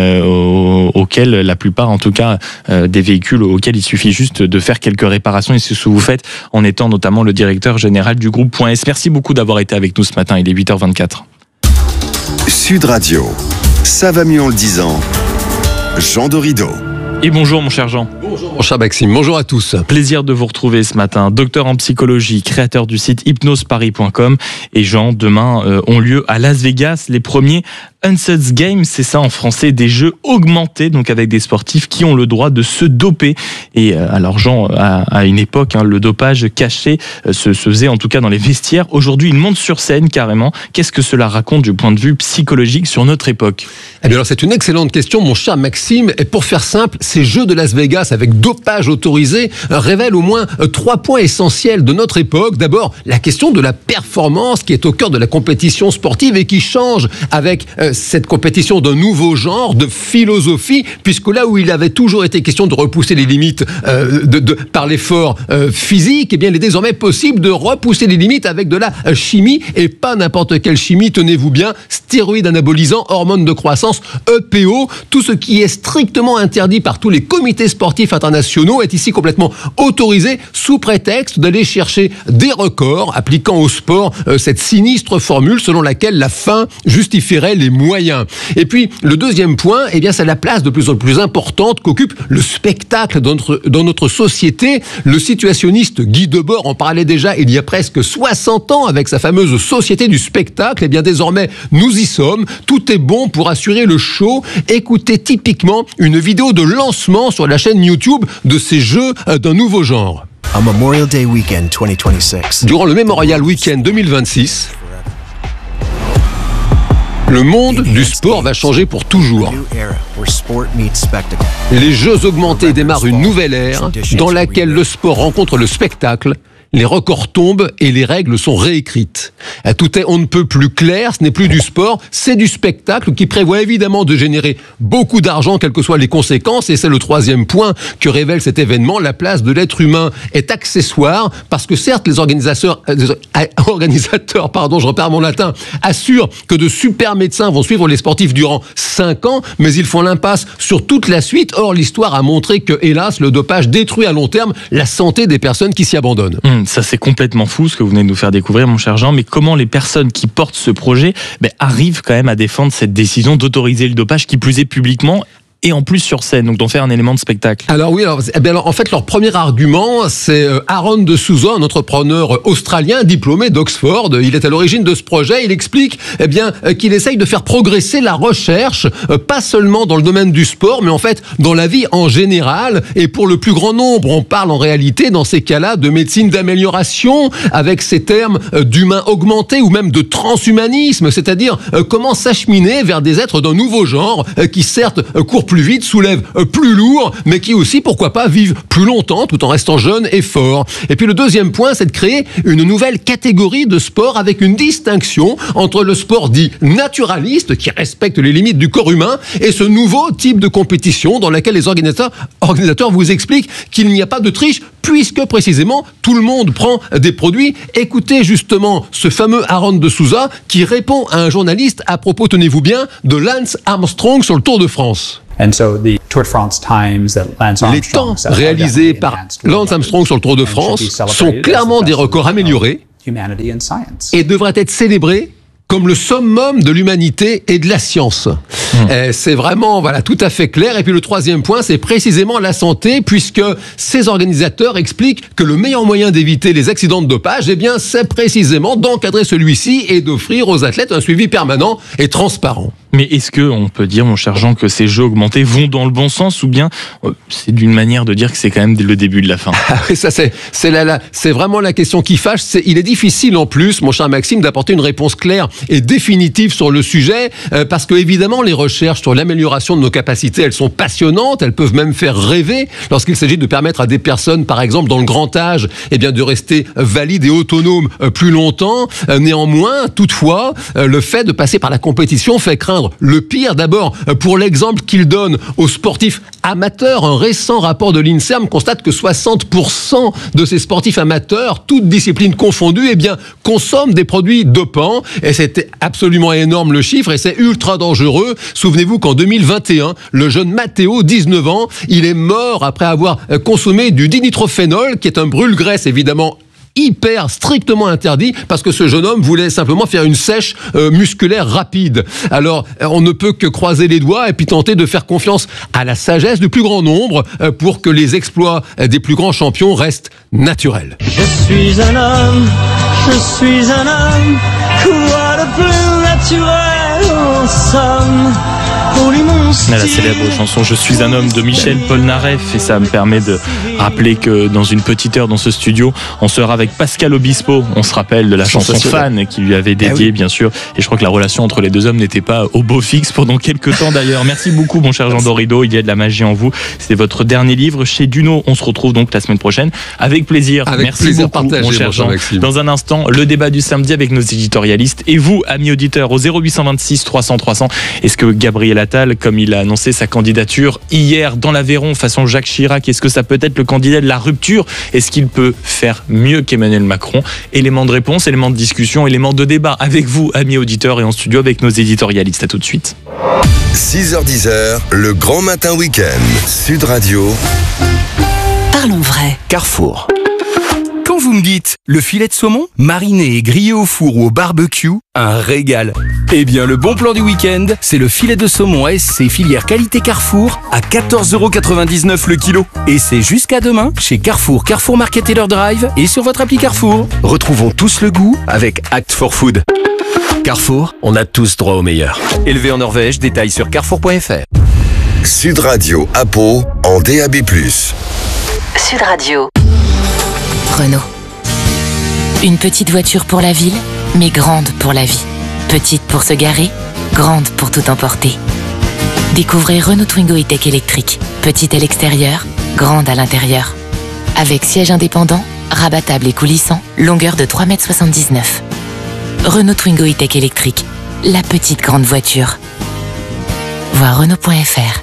auxquels la plupart en tout cas des véhicules auxquels il suffit juste de faire quelques réparations et c'est ce que vous faites en étant notamment le directeur général du groupe .S. Merci beaucoup d'avoir été avec nous ce matin, il est 8h24. Sud Radio, ça va mieux en le disant. Jean Dorido. Et bonjour mon cher Jean. Bonjour mon cher Maxime, bonjour à tous. Plaisir de vous retrouver ce matin. Docteur en psychologie, créateur du site hypnoseparis.com. Et Jean, demain ont lieu à Las Vegas les premiers Unsuds Games, c'est ça en français, des jeux augmentés, donc avec des sportifs qui ont le droit de se doper. Et alors Jean, à une époque, le dopage caché se faisait en tout cas dans les vestiaires. Aujourd'hui, il monte sur scène carrément. Qu'est-ce que cela raconte du point de vue psychologique sur notre époque ? Eh bien alors c'est une excellente question mon cher Maxime. Et pour faire simple, ces jeux de Las Vegas avec dopage autorisé révèlent au moins 3 points essentiels de notre époque. D'abord, la question de la performance qui est au cœur de la compétition sportive et qui change avec cette compétition d'un nouveau genre, de philosophie, puisque là où il avait toujours été question de repousser les limites par l'effort physique, eh bien il est désormais possible de repousser les limites avec de la chimie, et pas n'importe quelle chimie, tenez-vous bien, stéroïdes anabolisants, hormones de croissance, EPO, tout ce qui est strictement interdit par tous les comités sportifs internationaux est ici complètement autorisé sous prétexte d'aller chercher des records, appliquant au sport cette sinistre formule selon laquelle la fin justifierait les moyens. Et puis, le deuxième point, eh bien, c'est la place de plus en plus importante qu'occupe le spectacle dans notre société. Le situationniste Guy Debord en parlait déjà il y a presque 60 ans avec sa fameuse Société du spectacle. Eh bien, désormais, nous y sommes. Tout est bon pour assurer le show. Écoutez typiquement une vidéo de lancement sur la chaîne YouTube de ces jeux d'un nouveau genre. Memorial Day Weekend 2026. Durant le Memorial Weekend 2026, le monde du sport va changer pour toujours. Les Jeux augmentés démarrent une nouvelle ère dans laquelle le sport rencontre le spectacle. Les records tombent et les règles sont réécrites. Tout est on ne peut plus clair, ce n'est plus du sport, c'est du spectacle qui prévoit évidemment de générer beaucoup d'argent, quelles que soient les conséquences, et c'est le troisième point que révèle cet événement. La place de l'être humain est accessoire, parce que certes les organisateurs, je repère mon latin, assurent que de super médecins vont suivre les sportifs durant 5 ans, mais ils font l'impasse sur toute la suite. Or, l'histoire a montré que, hélas, le dopage détruit à long terme la santé des personnes qui s'y abandonnent. Ça c'est complètement fou ce que vous venez de nous faire découvrir mon cher Jean, mais comment les personnes qui portent ce projet arrivent quand même à défendre cette décision d'autoriser le dopage, qui plus est publiquement et en plus sur scène, donc d'en faire un élément de spectacle. Alors oui, alors, en fait, leur premier argument, c'est Aaron de Souza, un entrepreneur australien diplômé d'Oxford. Il est à l'origine de ce projet. Il explique qu'il essaye de faire progresser la recherche, pas seulement dans le domaine du sport, mais en fait dans la vie en général et pour le plus grand nombre. On parle en réalité dans ces cas-là de médecine d'amélioration avec ces termes d'humain augmenté ou même de transhumanisme, c'est-à-dire comment s'acheminer vers des êtres d'un nouveau genre qui certes courent plus vite, soulèvent plus lourd, mais qui aussi, pourquoi pas, vivent plus longtemps tout en restant jeunes et forts. Et puis le deuxième point, c'est de créer une nouvelle catégorie de sport avec une distinction entre le sport dit naturaliste, qui respecte les limites du corps humain, et ce nouveau type de compétition dans laquelle les organisateurs vous expliquent qu'il n'y a pas de triche, puisque précisément tout le monde prend des produits. Écoutez justement ce fameux Aaron de Souza qui répond à un journaliste à propos, tenez-vous bien, de Lance Armstrong sur le Tour de France. Les temps réalisés par Lance Armstrong sur le Tour de France sont clairement des records améliorés et devraient être célébrés comme le summum de l'humanité et de la science. C'est vraiment tout à fait clair. Et puis le troisième point, c'est précisément la santé, puisque ces organisateurs expliquent que le meilleur moyen d'éviter les accidents de dopage, c'est précisément d'encadrer celui-ci et d'offrir aux athlètes un suivi permanent et transparent. Mais est-ce qu'on peut dire, mon cher Jean, que ces jeux augmentés vont dans le bon sens, ou bien c'est d'une manière de dire que c'est quand même le début de la fin? Ça, c'est vraiment la question qui fâche. Il est difficile en plus, mon cher Maxime, d'apporter une réponse claire et définitive sur le sujet, parce que évidemment les recherches sur l'amélioration de nos capacités, elles sont passionnantes, elles peuvent même faire rêver lorsqu'il s'agit de permettre à des personnes, par exemple dans le grand âge, de rester valides et autonomes plus longtemps. Néanmoins, toutefois, le fait de passer par la compétition fait craindre le pire. D'abord, pour l'exemple qu'il donne aux sportifs amateurs, un récent rapport de l'INSERM constate que 60% de ces sportifs amateurs, toutes disciplines confondues, consomment des produits dopants. Et c'est absolument énorme le chiffre, et c'est ultra dangereux. Souvenez-vous qu'en 2021, le jeune Matteo, 19 ans, il est mort après avoir consommé du dinitrophénol, qui est un brûle-graisse évidemment hyper strictement interdit, parce que ce jeune homme voulait simplement faire une sèche musculaire rapide. Alors, on ne peut que croiser les doigts et puis tenter de faire confiance à la sagesse du plus grand nombre pour que les exploits des plus grands champions restent naturels. Je suis un homme, quoi de plus naturel en somme. La célèbre chanson Je suis un homme de Michel Polnareff, et ça me permet de rappeler que dans une petite heure dans ce studio, on sera avec Pascal Obispo. On se rappelle de la chanson Fan qui lui avait dédiée, bien sûr, et je crois que la relation entre les deux hommes n'était pas au beau fixe pendant quelques temps d'ailleurs. Merci beaucoup mon cher Jean Dorido, il y a de la magie en vous. C'est votre dernier livre chez Duno. On se retrouve donc la semaine prochaine avec plaisir. Merci beaucoup mon cher Jean. Dans un instant, le débat du samedi avec nos éditorialistes et vous, amis auditeurs, au 0826 300 300. Est-ce que Gabriel Attal, comme il a annoncé sa candidature hier dans l'Aveyron façon Jacques Chirac, est-ce que ça peut être le candidat de la rupture? Est-ce qu'il peut faire mieux qu'Emmanuel Macron? Élément de réponse, élément de discussion, élément de débat avec vous, amis auditeurs, et en studio avec nos éditorialistes. À tout de suite. 6h-10h, le grand matin week-end. Sud Radio. Parlons vrai. Carrefour. Quand vous me dites le filet de saumon, mariné et grillé au four ou au barbecue, un régal. Eh bien, le bon plan du week-end, c'est le filet de saumon SC filière qualité Carrefour à 14,99€ le kilo. Et c'est jusqu'à demain chez Carrefour, Carrefour Market Taylor Drive et sur votre appli Carrefour. Retrouvons tous le goût avec Act for Food. Carrefour, on a tous droit au meilleur. Élevé en Norvège, détails sur carrefour.fr. Sud Radio à Pau en DAB+. Sud Radio. Renault. Une petite voiture pour la ville, mais grande pour la vie. Petite pour se garer, grande pour tout emporter. Découvrez Renault Twingo E-Tech électrique. Petite à l'extérieur, grande à l'intérieur. Avec siège indépendant, rabattable et coulissant, longueur de 3,79 m. Renault Twingo E-Tech électrique. La petite grande voiture. Voir Renault.fr.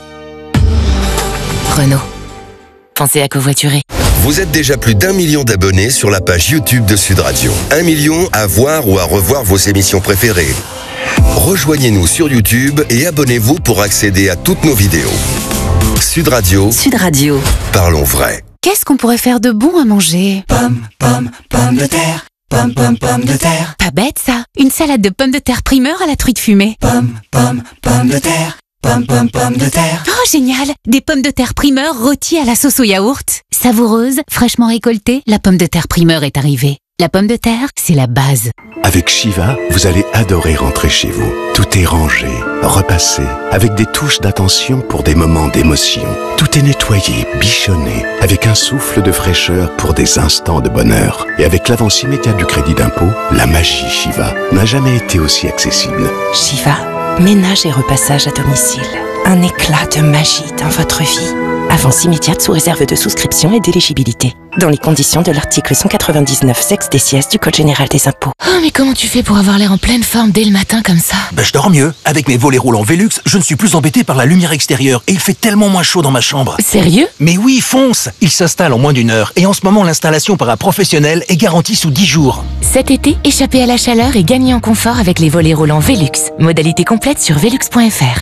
Renault. Pensez à covoiturer. Vous êtes déjà plus d'1 million d'abonnés sur la page YouTube de Sud Radio. 1 million à voir ou à revoir vos émissions préférées. Rejoignez-nous sur YouTube et abonnez-vous pour accéder à toutes nos vidéos. Sud Radio. Sud Radio. Parlons vrai. Qu'est-ce qu'on pourrait faire de bon à manger? Pommes de terre. Pommes de terre. Pas bête ça. Une salade de pommes de terre primeur à la truite fumée. Pommes de terre. pommes de terre. Oh, génial! Des pommes de terre primeur rôties à la sauce au yaourt. Savoureuse, fraîchement récoltée, la pomme de terre primeur est arrivée. La pomme de terre, c'est la base. Avec Shiva, vous allez adorer rentrer chez vous. Tout est rangé, repassé, avec des touches d'attention pour des moments d'émotion. Tout est nettoyé, bichonné, avec un souffle de fraîcheur pour des instants de bonheur. Et avec l'avance immédiate du crédit d'impôt, la magie Shiva n'a jamais été aussi accessible. Shiva, ménage et repassage à domicile. Un éclat de magie dans votre vie. Avance immédiate sous réserve de souscription et d'éligibilité. Dans les conditions de l'article 199 sexe des sièges du Code général des impôts. Oh, mais comment tu fais pour avoir l'air en pleine forme dès le matin comme ça? Je dors mieux. Avec mes volets roulants Velux, je ne suis plus embêté par la lumière extérieure et il fait tellement moins chaud dans ma chambre. Sérieux? Mais oui, fonce! Il s'installe en moins d'1 heure et en ce moment l'installation par un professionnel est garantie sous 10 jours. Cet été, échappez à la chaleur et gagnez en confort avec les volets roulants Velux. Modalité complète sur velux.fr.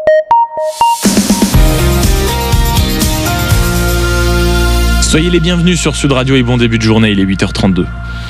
Soyez les bienvenus sur Sud Radio et bon début de journée, il est 8h32.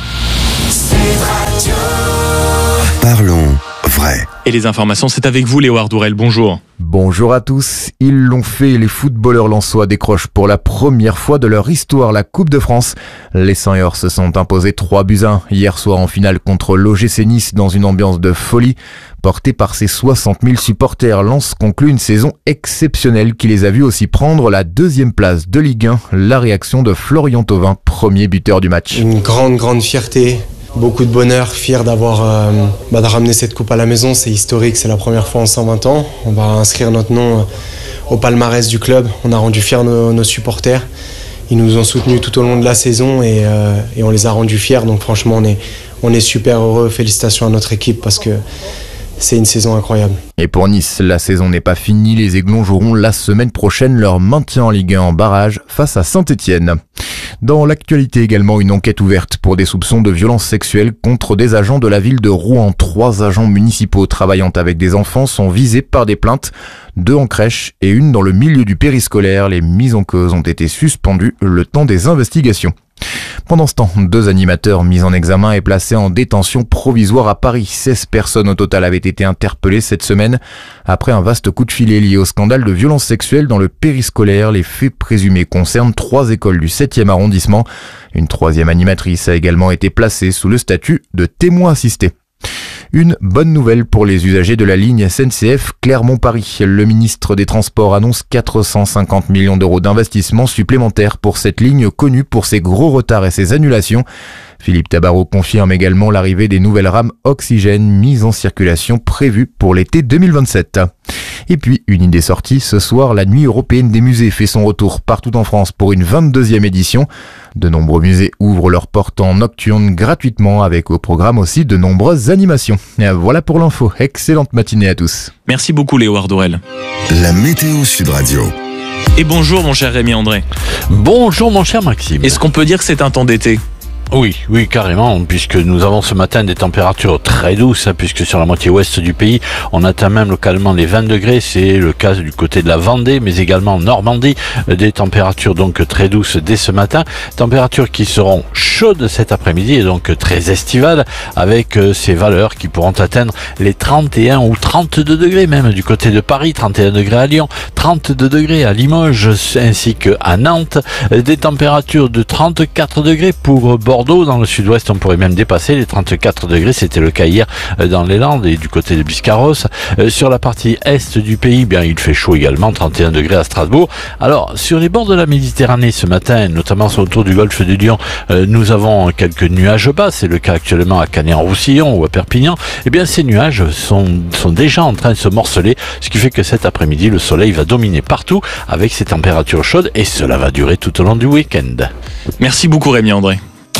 Parlons vrai. Et les informations, c'est avec vous Léo Ardourel, bonjour. Bonjour à tous, ils l'ont fait, les footballeurs lensois décrochent pour la première fois de leur histoire la Coupe de France. Les 100 Ors se sont imposés 3-1 hier soir en finale contre l'OGC Nice dans une ambiance de folie. Porté par ses 60 000 supporters, Lens conclut une saison exceptionnelle qui les a vus aussi prendre la 2e place de Ligue 1. La réaction de Florian Thauvin, premier buteur du match. Une grande fierté. Beaucoup de bonheur, fier d'avoir de ramener cette coupe à la maison. C'est historique, c'est la première fois en 120 ans. On va inscrire notre nom au palmarès du club. On a rendu fiers nos supporters. Ils nous ont soutenus tout au long de la saison et on les a rendus fiers. Donc franchement, on est super heureux. Félicitations à notre équipe parce que c'est une saison incroyable. Et pour Nice, la saison n'est pas finie. Les Aiglons joueront la semaine prochaine leur maintien en Ligue 1 en barrage face à Saint-Étienne. Dans l'actualité également, une enquête ouverte pour des soupçons de violences sexuelles contre des agents de la ville de Rouen. 3 agents municipaux travaillant avec des enfants sont visés par des plaintes, 2 en crèche et 1 dans le milieu du périscolaire. Les mises en cause ont été suspendues le temps des investigations. Pendant ce temps, 2 animateurs mis en examen et placés en détention provisoire à Paris. 16 personnes au total avaient été interpellées cette semaine après un vaste coup de filet lié au scandale de violences sexuelles dans le périscolaire. Les faits présumés concernent 3 écoles du 7e arrondissement. Une 3e animatrice a également été placée sous le statut de témoin assisté. Une bonne nouvelle pour les usagers de la ligne SNCF Clermont-Paris. Le ministre des Transports annonce 450 millions d'euros d'investissement supplémentaires pour cette ligne connue pour ses gros retards et ses annulations. Philippe Tabarot confirme également l'arrivée des nouvelles rames oxygène mises en circulation prévues pour l'été 2027. Et puis, une idée sortie, ce soir, la Nuit européenne des musées fait son retour partout en France pour une 22e édition. De nombreux musées ouvrent leurs portes en nocturne gratuitement avec au programme aussi de nombreuses animations. Et voilà pour l'info. Excellente matinée à tous. Merci beaucoup Léo Ardourel. La météo Sud Radio. Et bonjour mon cher Rémi André. Bonjour mon cher Maxime. Est-ce qu'on peut dire que c'est un temps d'été ? Oui, carrément, puisque nous avons ce matin des températures très douces, puisque sur la moitié ouest du pays, on atteint même localement les 20 degrés, c'est le cas du côté de la Vendée, mais également en Normandie, des températures donc très douces dès ce matin, températures qui seront chaudes cet après-midi et donc très estivales, avec ces valeurs qui pourront atteindre les 31 ou 32 degrés même du côté de Paris, 31 degrés à Lyon, 32 degrés à Limoges, ainsi qu'à Nantes, des températures de 34 degrés pour Bordeaux. Dans le sud-ouest, on pourrait même dépasser les 34 degrés. C'était le cas hier dans les Landes et du côté de Biscarrosse. Sur la partie est du pays, bien, il fait chaud également, 31 degrés à Strasbourg. Alors, sur les bords de la Méditerranée ce matin, notamment autour du golfe du Lion, nous avons quelques nuages bas. C'est le cas actuellement à Canet-en-Roussillon ou à Perpignan. Eh bien, ces nuages sont déjà en train de se morceler, ce qui fait que cet après-midi, le soleil va dominer partout avec ces températures chaudes et cela va durer tout au long du week-end. Merci beaucoup Rémi André.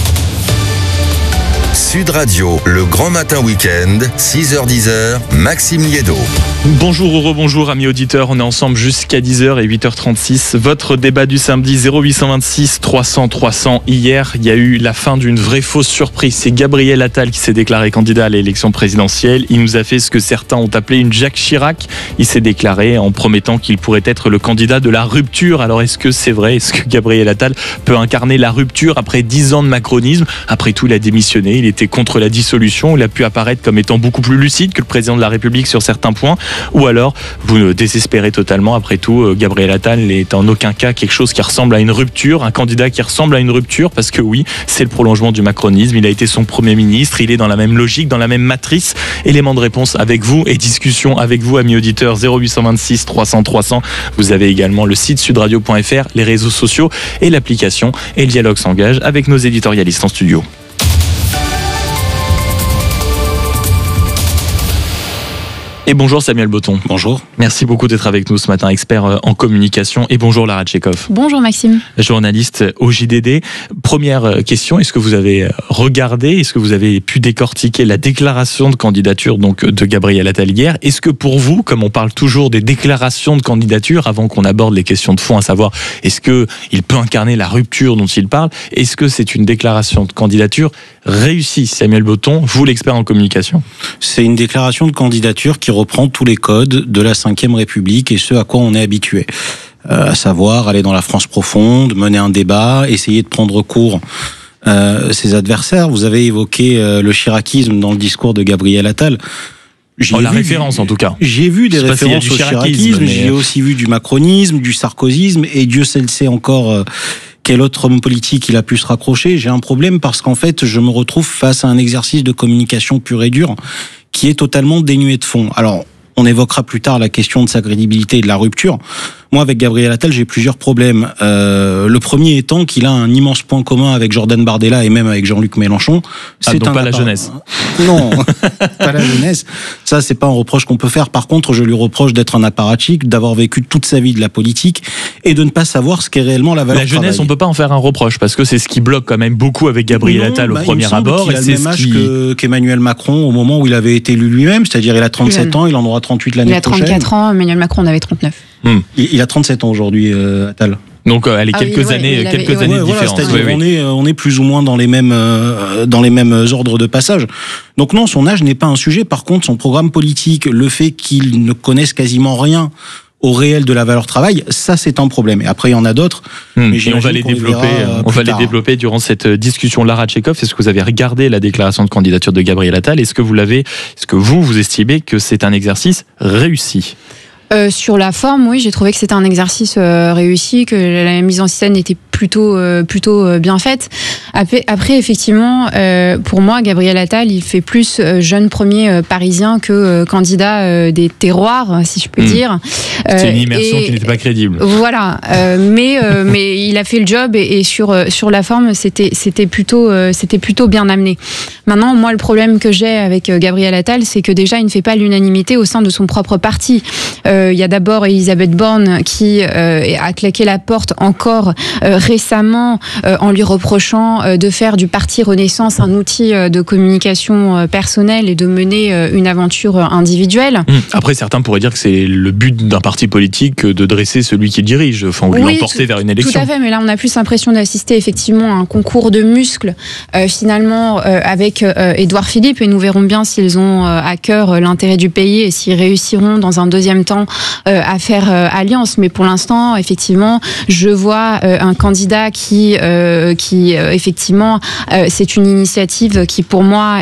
Sud Radio, le grand matin week-end, 6h-10h, Maxime Liédo. Bonjour ou rebonjour amis auditeurs, on est ensemble jusqu'à 10h et 8h36. Votre débat du samedi 0826 300 300. Hier, il y a eu la fin d'une vraie fausse surprise. C'est Gabriel Attal qui s'est déclaré candidat à l'élection présidentielle. Il nous a fait ce que certains ont appelé une Jacques Chirac. Il s'est déclaré en promettant qu'il pourrait être le candidat de la rupture. Alors est-ce que c'est vrai ? Est-ce que Gabriel Attal peut incarner la rupture après 10 ans de macronisme ? Après tout, il a démissionné, il était contre la dissolution. Il a pu apparaître comme étant beaucoup plus lucide que le président de la République sur certains points. ou alors vous désespérez totalement. Après tout, Gabriel Attal n'est en aucun cas quelque chose qui ressemble à une rupture, un candidat qui ressemble à une rupture, parce que oui, c'est le prolongement du macronisme, il a été son Premier ministre, il est dans la même logique, dans la même matrice. Élément de réponse avec vous et discussion avec vous, amis auditeurs, 0826 300 300. Vous avez également le site sudradio.fr, les réseaux sociaux et l'application, et le dialogue s'engage avec nos éditorialistes en studio. Et bonjour Samuel Botton. Bonjour. Merci beaucoup d'être avec nous ce matin, expert en communication. Et bonjour Lara Tchekhov. Bonjour Maxime. Journaliste au JDD. Première question, est-ce que vous avez regardé, est-ce que vous avez pu décortiquer la déclaration de candidature donc de Gabriel Attal hier? Est-ce que pour vous, comme on parle toujours des déclarations de candidature, avant qu'on aborde les questions de fond, à savoir est-ce qu'il peut incarner la rupture dont il parle, est-ce que c'est une déclaration de candidature réussie? Samuel Botton, vous l'expert en communication. C'est une déclaration de candidature qui reprend tous les codes de la Ve République et ce à quoi on est habitué. À savoir aller dans la France profonde, mener un débat, essayer de prendre recours ses adversaires. Vous avez évoqué le chiracisme dans le discours de Gabriel Attal. Référence en tout cas. J'ai vu des références au chiracisme, j'ai aussi vu du macronisme, du sarkozysme, et Dieu seul sait encore quel autre homme politique il a pu se raccrocher. J'ai un problème parce qu'en fait, je me retrouve face à un exercice de communication pur et dur qui est totalement dénué de fond. Alors, on évoquera plus tard la question de sa crédibilité et de la rupture. Moi, avec Gabriel Attal, j'ai plusieurs problèmes. Le premier étant qu'il a un immense point commun avec Jordan Bardella et même avec Jean-Luc Mélenchon. C'est donc pas la jeunesse. Non, pas la jeunesse. Ça, c'est pas un reproche qu'on peut faire. Par contre, je lui reproche d'être un apparatchik, d'avoir vécu toute sa vie de la politique et de ne pas savoir ce qu'est réellement la valeur. La jeunesse, on peut pas en faire un reproche parce que c'est ce qui bloque quand même beaucoup avec Gabriel Attal au premier abord. Il a le même âge qu'Emmanuel Macron au moment où il avait été élu lui-même, c'est-à-dire il a 37 ans, il en aura 38 l'année prochaine. Il a 34 ans, Emmanuel Macron en avait 39. Il a 37 ans aujourd'hui, Attal. Donc allez, quelques années de différence. C'est-à-dire on est plus ou moins dans les mêmes ordres de passage. Donc non, son âge n'est pas un sujet. Par contre, son programme politique, le fait qu'il ne connaisse quasiment rien au réel de la valeur travail, ça c'est un problème. Et après il y en a d'autres. Mais on va les développer. On va les développer durant cette discussion. Lara Tchekhov, est-ce que vous avez regardé la déclaration de candidature de Gabriel Attal? Est-ce que vous estimez que c'est un exercice réussi? Sur la forme, oui, j'ai trouvé que c'était un exercice réussi, que la mise en scène était plutôt bien faite. Après effectivement, pour moi, Gabriel Attal, il fait plus jeune premier parisien que candidat des terroirs, si je peux dire. C'est une immersion qui n'était pas crédible. Voilà, mais il a fait le job et sur la forme, c'était plutôt bien amené. Maintenant, moi, le problème que j'ai avec Gabriel Attal, c'est que déjà, il ne fait pas l'unanimité au sein de son propre parti. Il y a d'abord Elisabeth Borne qui a claqué la porte encore récemment en lui reprochant de faire du parti Renaissance un outil de communication personnelle et de mener une aventure individuelle. Après, certains pourraient dire que c'est le but d'un parti politique de dresser celui qui dirige, ou l'emporter vers une élection. Tout à fait, mais là on a plus l'impression d'assister effectivement à un concours de muscles finalement avec Édouard Philippe, et nous verrons bien s'ils ont à cœur l'intérêt du pays et s'ils réussiront dans un deuxième temps à faire alliance. Mais pour l'instant, effectivement, je vois un candidat qui effectivement, c'est une initiative qui pour moi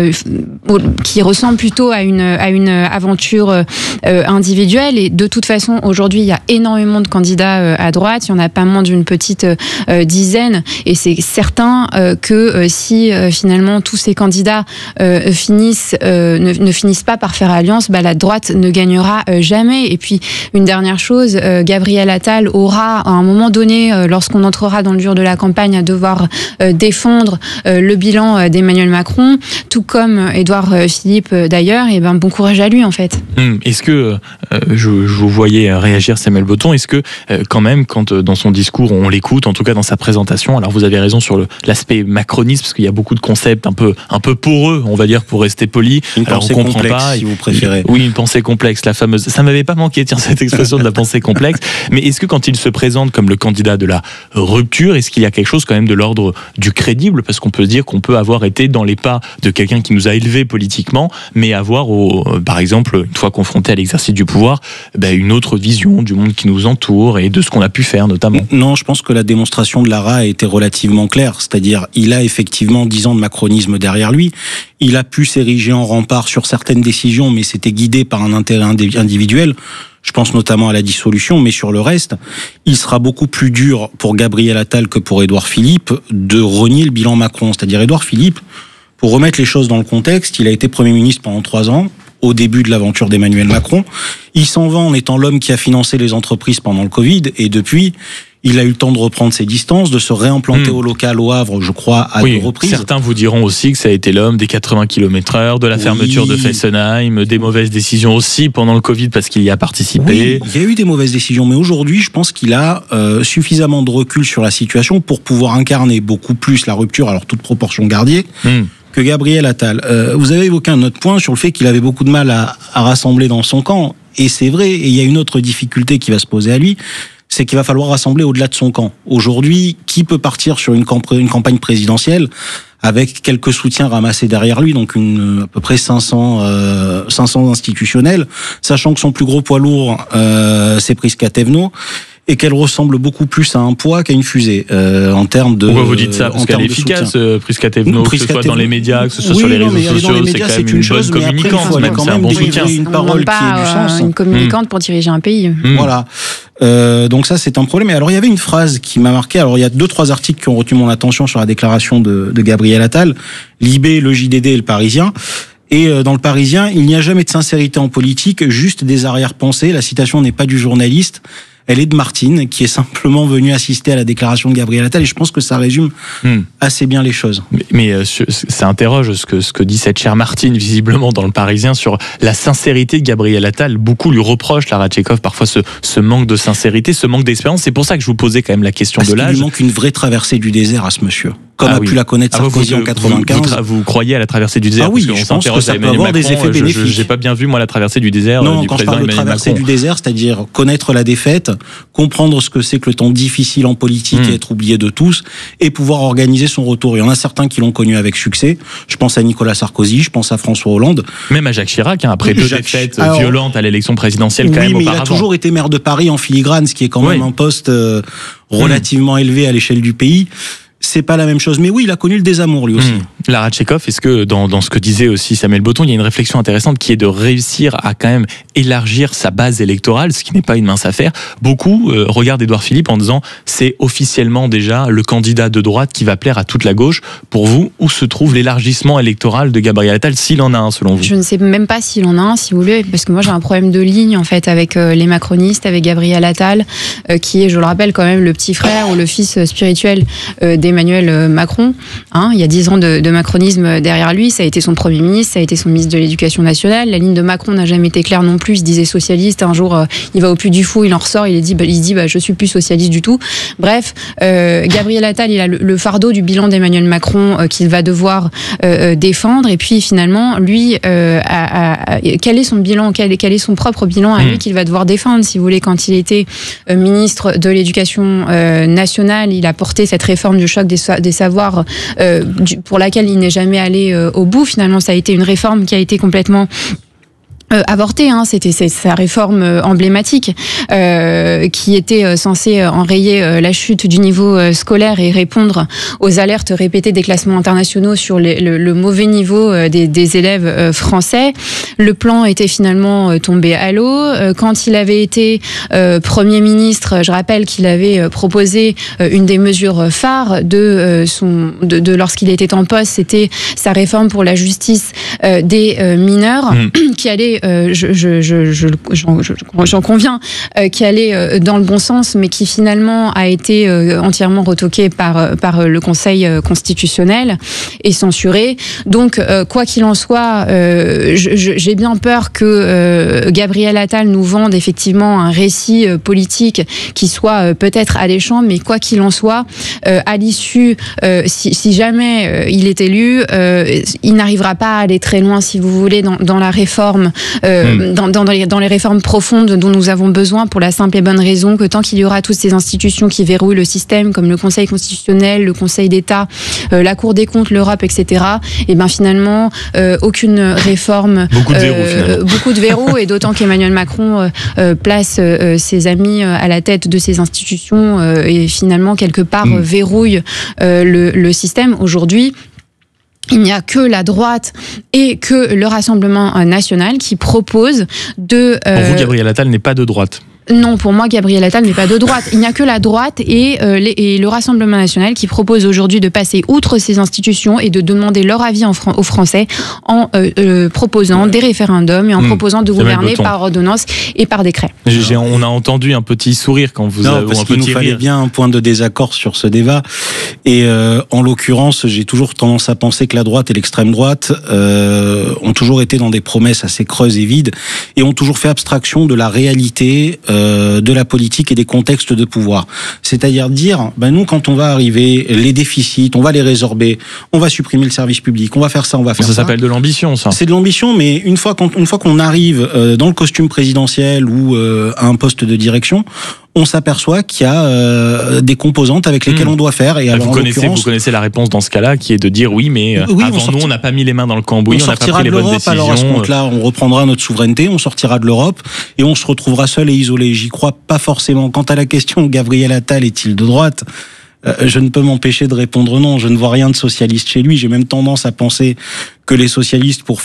qui ressemble plutôt à une aventure individuelle. Et de toute façon, aujourd'hui, il y a énormément de candidats à droite. Il n'y en a pas moins d'une petite dizaine. Et c'est certain que si finalement tous ces candidats ne finissent pas par faire alliance, la droite ne gagnera jamais. Et puis, une dernière chose, Gabriel Attal aura, à un moment donné, lorsqu'on entrera dans le dur de la campagne, à devoir défendre le bilan d'Emmanuel Macron, tout comme Édouard Philippe d'ailleurs, et bon courage à lui en fait. Est-ce que, je vous voyais réagir Samuel Botton, est-ce que quand même, quand dans son discours, on l'écoute, en tout cas dans sa présentation, alors vous avez raison sur l'aspect macroniste, parce qu'il y a beaucoup de concepts un peu poreux, on va dire, pour rester poli. Une pensée complexe, si vous préférez. Oui, une pensée complexe, la fameuse. Ça m'avait pas manqué, cette expression de la pensée complexe. Mais est-ce que quand il se présente comme le candidat de la rupture? Est-ce qu'il y a quelque chose quand même de l'ordre du crédible? Parce qu'on peut se dire qu'on peut avoir été dans les pas de quelqu'un qui nous a élevés politiquement, mais avoir, par exemple, une fois confronté à l'exercice du pouvoir, une autre vision du monde qui nous entoure et de ce qu'on a pu faire notamment. Non, je pense que la démonstration de Lara a été relativement claire. C'est-à-dire, il a effectivement 10 ans de macronisme derrière lui. Il a pu s'ériger en rempart sur certaines décisions, mais c'était guidé par un intérêt individuel. Je pense notamment à la dissolution, mais sur le reste, il sera beaucoup plus dur pour Gabriel Attal que pour Édouard Philippe de renier le bilan Macron. C'est-à-dire, Édouard Philippe, pour remettre les choses dans le contexte, il a été Premier ministre pendant 3 ans, au début de l'aventure d'Emmanuel Macron. Il s'en va en étant l'homme qui a financé les entreprises pendant le Covid, et depuis, il a eu le temps de reprendre ses distances, de se réimplanter au local au Havre, je crois, à 2 reprises. Certains vous diront aussi que ça a été l'homme des 80 km/h, de la fermeture de Fessenheim, des mauvaises décisions aussi pendant le Covid parce qu'il y a participé. Oui, il y a eu des mauvaises décisions, mais aujourd'hui, je pense qu'il a suffisamment de recul sur la situation pour pouvoir incarner beaucoup plus la rupture, alors toute proportion gardée, que Gabriel Attal. Vous avez évoqué un autre point sur le fait qu'il avait beaucoup de mal à rassembler dans son camp, et c'est vrai, et il y a une autre difficulté qui va se poser à lui, c'est qu'il va falloir rassembler au-delà de son camp. Aujourd'hui, qui peut partir sur une campagne présidentielle avec quelques soutiens ramassés derrière lui, donc à peu près 500 institutionnels, sachant que son plus gros poids lourd, c'est Prisca Thévenot, et qu'elle ressemble beaucoup plus à un poids qu'à une fusée en termes de. Pourquoi vous dites ça? Parce qu'elle est efficace, Prisca Thévenot, que ce soit dans les médias, que ce soit sur les réseaux sociaux, c'est quand même une bonne communicante, même c'est un bon soutien. Une parole qui ait du sens. Une communicante pour diriger un pays. Voilà. Donc ça, c'est un problème. Et alors, il y avait une phrase qui m'a marqué. Alors, il y a 2-3 articles qui ont retenu mon attention sur la déclaration de Gabriel Attal. Libé, le JDD et le Parisien. Et dans le Parisien, il n'y a jamais de sincérité en politique, juste des arrière-pensées. La citation n'est pas du journaliste. Elle est de Martine, qui est simplement venue assister à la déclaration de Gabriel Attal, et je pense que ça résume assez bien les choses. Mais ça interroge ce que dit cette chère Martine, visiblement dans le Parisien, sur la sincérité de Gabriel Attal. Beaucoup lui reprochent, Lara Tchekhov, parfois ce manque de sincérité, ce manque d'expérience. C'est pour ça que je vous posais quand même la question de l'âge. Il lui manque une vraie traversée du désert à ce monsieur. Comme a pu la connaître Sarkozy en 95. Vous croyez à la traversée du désert? Oui, je pense que ça peut avoir des effets bénéfiques. J'ai pas bien vu, moi, la traversée du désert du président Emmanuel Macron. Non, quand je parle de traversée du désert, c'est-à-dire connaître la défaite, comprendre ce que c'est que le temps difficile en politique et être oublié de tous, et pouvoir organiser son retour. Il y en a certains qui l'ont connu avec succès. Je pense à Nicolas Sarkozy, je pense à François Hollande. Même à Jacques Chirac, après 2 défaites violentes à l'élection présidentielle, quand même, auparavant. Il a toujours été maire de Paris en filigrane, ce qui est quand même un poste relativement élevé à l'échelle du pays. C'est pas la même chose, mais oui, il a connu le désamour lui aussi. Lara Tchekhov, est-ce que dans ce que disait aussi Samuel Botton, il y a une réflexion intéressante qui est de réussir à quand même élargir sa base électorale, ce qui n'est pas une mince affaire. Beaucoup regardent Édouard Philippe en disant c'est officiellement déjà le candidat de droite qui va plaire à toute la gauche. Pour vous, où se trouve l'élargissement électoral de Gabriel Attal, s'il en a un selon vous? Je ne sais même pas s'il en a un, si vous voulez, parce que moi j'ai un problème de ligne en fait avec les macronistes, avec Gabriel Attal, qui est, je le rappelle, quand même le petit frère ou le fils spirituel d'Emmanuel Macron. Il y a 10 ans de macronisme derrière lui, ça a été son Premier ministre, ça a été son ministre de l'Éducation nationale. La ligne de Macron n'a jamais été claire non plus, il se disait socialiste, un jour il va au Puy du Fou, il en ressort, il se dit je suis plus socialiste du tout. Bref, Gabriel Attal, il a le fardeau du bilan d'Emmanuel Macron qu'il va devoir défendre, et puis finalement, lui, quel est son bilan, quel est son propre bilan à lui qu'il va devoir défendre, si vous voulez. Quand il était ministre de l'Éducation nationale, il a porté cette réforme du choc des savoirs pour laquelle il n'est jamais allé au bout. Finalement, ça a été une réforme qui a été complètement avorté, c'était sa réforme emblématique qui était censée enrayer la chute du niveau scolaire et répondre aux alertes répétées des classements internationaux sur le mauvais niveau des élèves français. Le plan était finalement tombé à l'eau. Quand il avait été Premier ministre, je rappelle qu'il avait proposé une des mesures phares de lorsqu'il était en poste, c'était sa réforme pour la justice des mineurs qui allait j'en conviens, qui allait dans le bon sens, mais qui finalement a été entièrement retoqué par le Conseil constitutionnel et censuré. Donc, quoi qu'il en soit, j'ai bien peur que Gabriel Attal nous vende effectivement un récit politique qui soit peut-être alléchant, mais quoi qu'il en soit, à l'issue, si jamais il est élu, il n'arrivera pas à aller très loin, si vous voulez, dans la réforme dans les réformes profondes dont nous avons besoin, pour la simple et bonne raison que tant qu'il y aura toutes ces institutions qui verrouillent le système, comme le Conseil constitutionnel, le Conseil d'État, la Cour des comptes, l'Europe, etc., et ben finalement, aucune réforme... Beaucoup de verrous, finalement. Beaucoup de verrous, et d'autant qu'Emmanuel Macron place ses amis à la tête de ces institutions et finalement, quelque part, verrouille le système. Aujourd'hui, il n'y a que la droite et que le Rassemblement national qui proposent de... Pour vous, Gabriel Attal n'est pas de droite. Non, pour moi, Gabriel Attal n'est pas de droite. Il n'y a que la droite et le Rassemblement national qui propose aujourd'hui de passer outre ces institutions et de demander leur avis aux Français en proposant des référendums et en proposant de gouverner par ordonnance et par décret. On a entendu un petit sourire quand vous avez parce qu'il nous fallait bien un point de désaccord sur ce débat. Et en l'occurrence, j'ai toujours tendance à penser que la droite et l'extrême droite ont toujours été dans des promesses assez creuses et vides et ont toujours fait abstraction de la réalité de la politique et des contextes de pouvoir. C'est-à-dire dire, nous, quand on va arriver, les déficits, on va les résorber, on va supprimer le service public, on va faire ça, on va faire ça. Ça s'appelle de l'ambition, ça. C'est de l'ambition, mais une fois qu'on arrive dans le costume présidentiel ou à un poste de direction, on s'aperçoit qu'il y a des composantes avec lesquelles on doit faire. Et alors, vous connaissez la réponse dans ce cas-là, qui est de dire oui, mais avant nous, on n'a pas mis les mains dans le cambouis, on n'a pas pris les bonnes décisions. Alors à ce compte-là, on reprendra notre souveraineté, on sortira de l'Europe et on se retrouvera seul et isolé. J'y crois pas forcément. Quant à la question, Gabriel Attal est-il de droite ? Je ne peux m'empêcher de répondre non. Je ne vois rien de socialiste chez lui. J'ai même tendance à penser que les socialistes, pour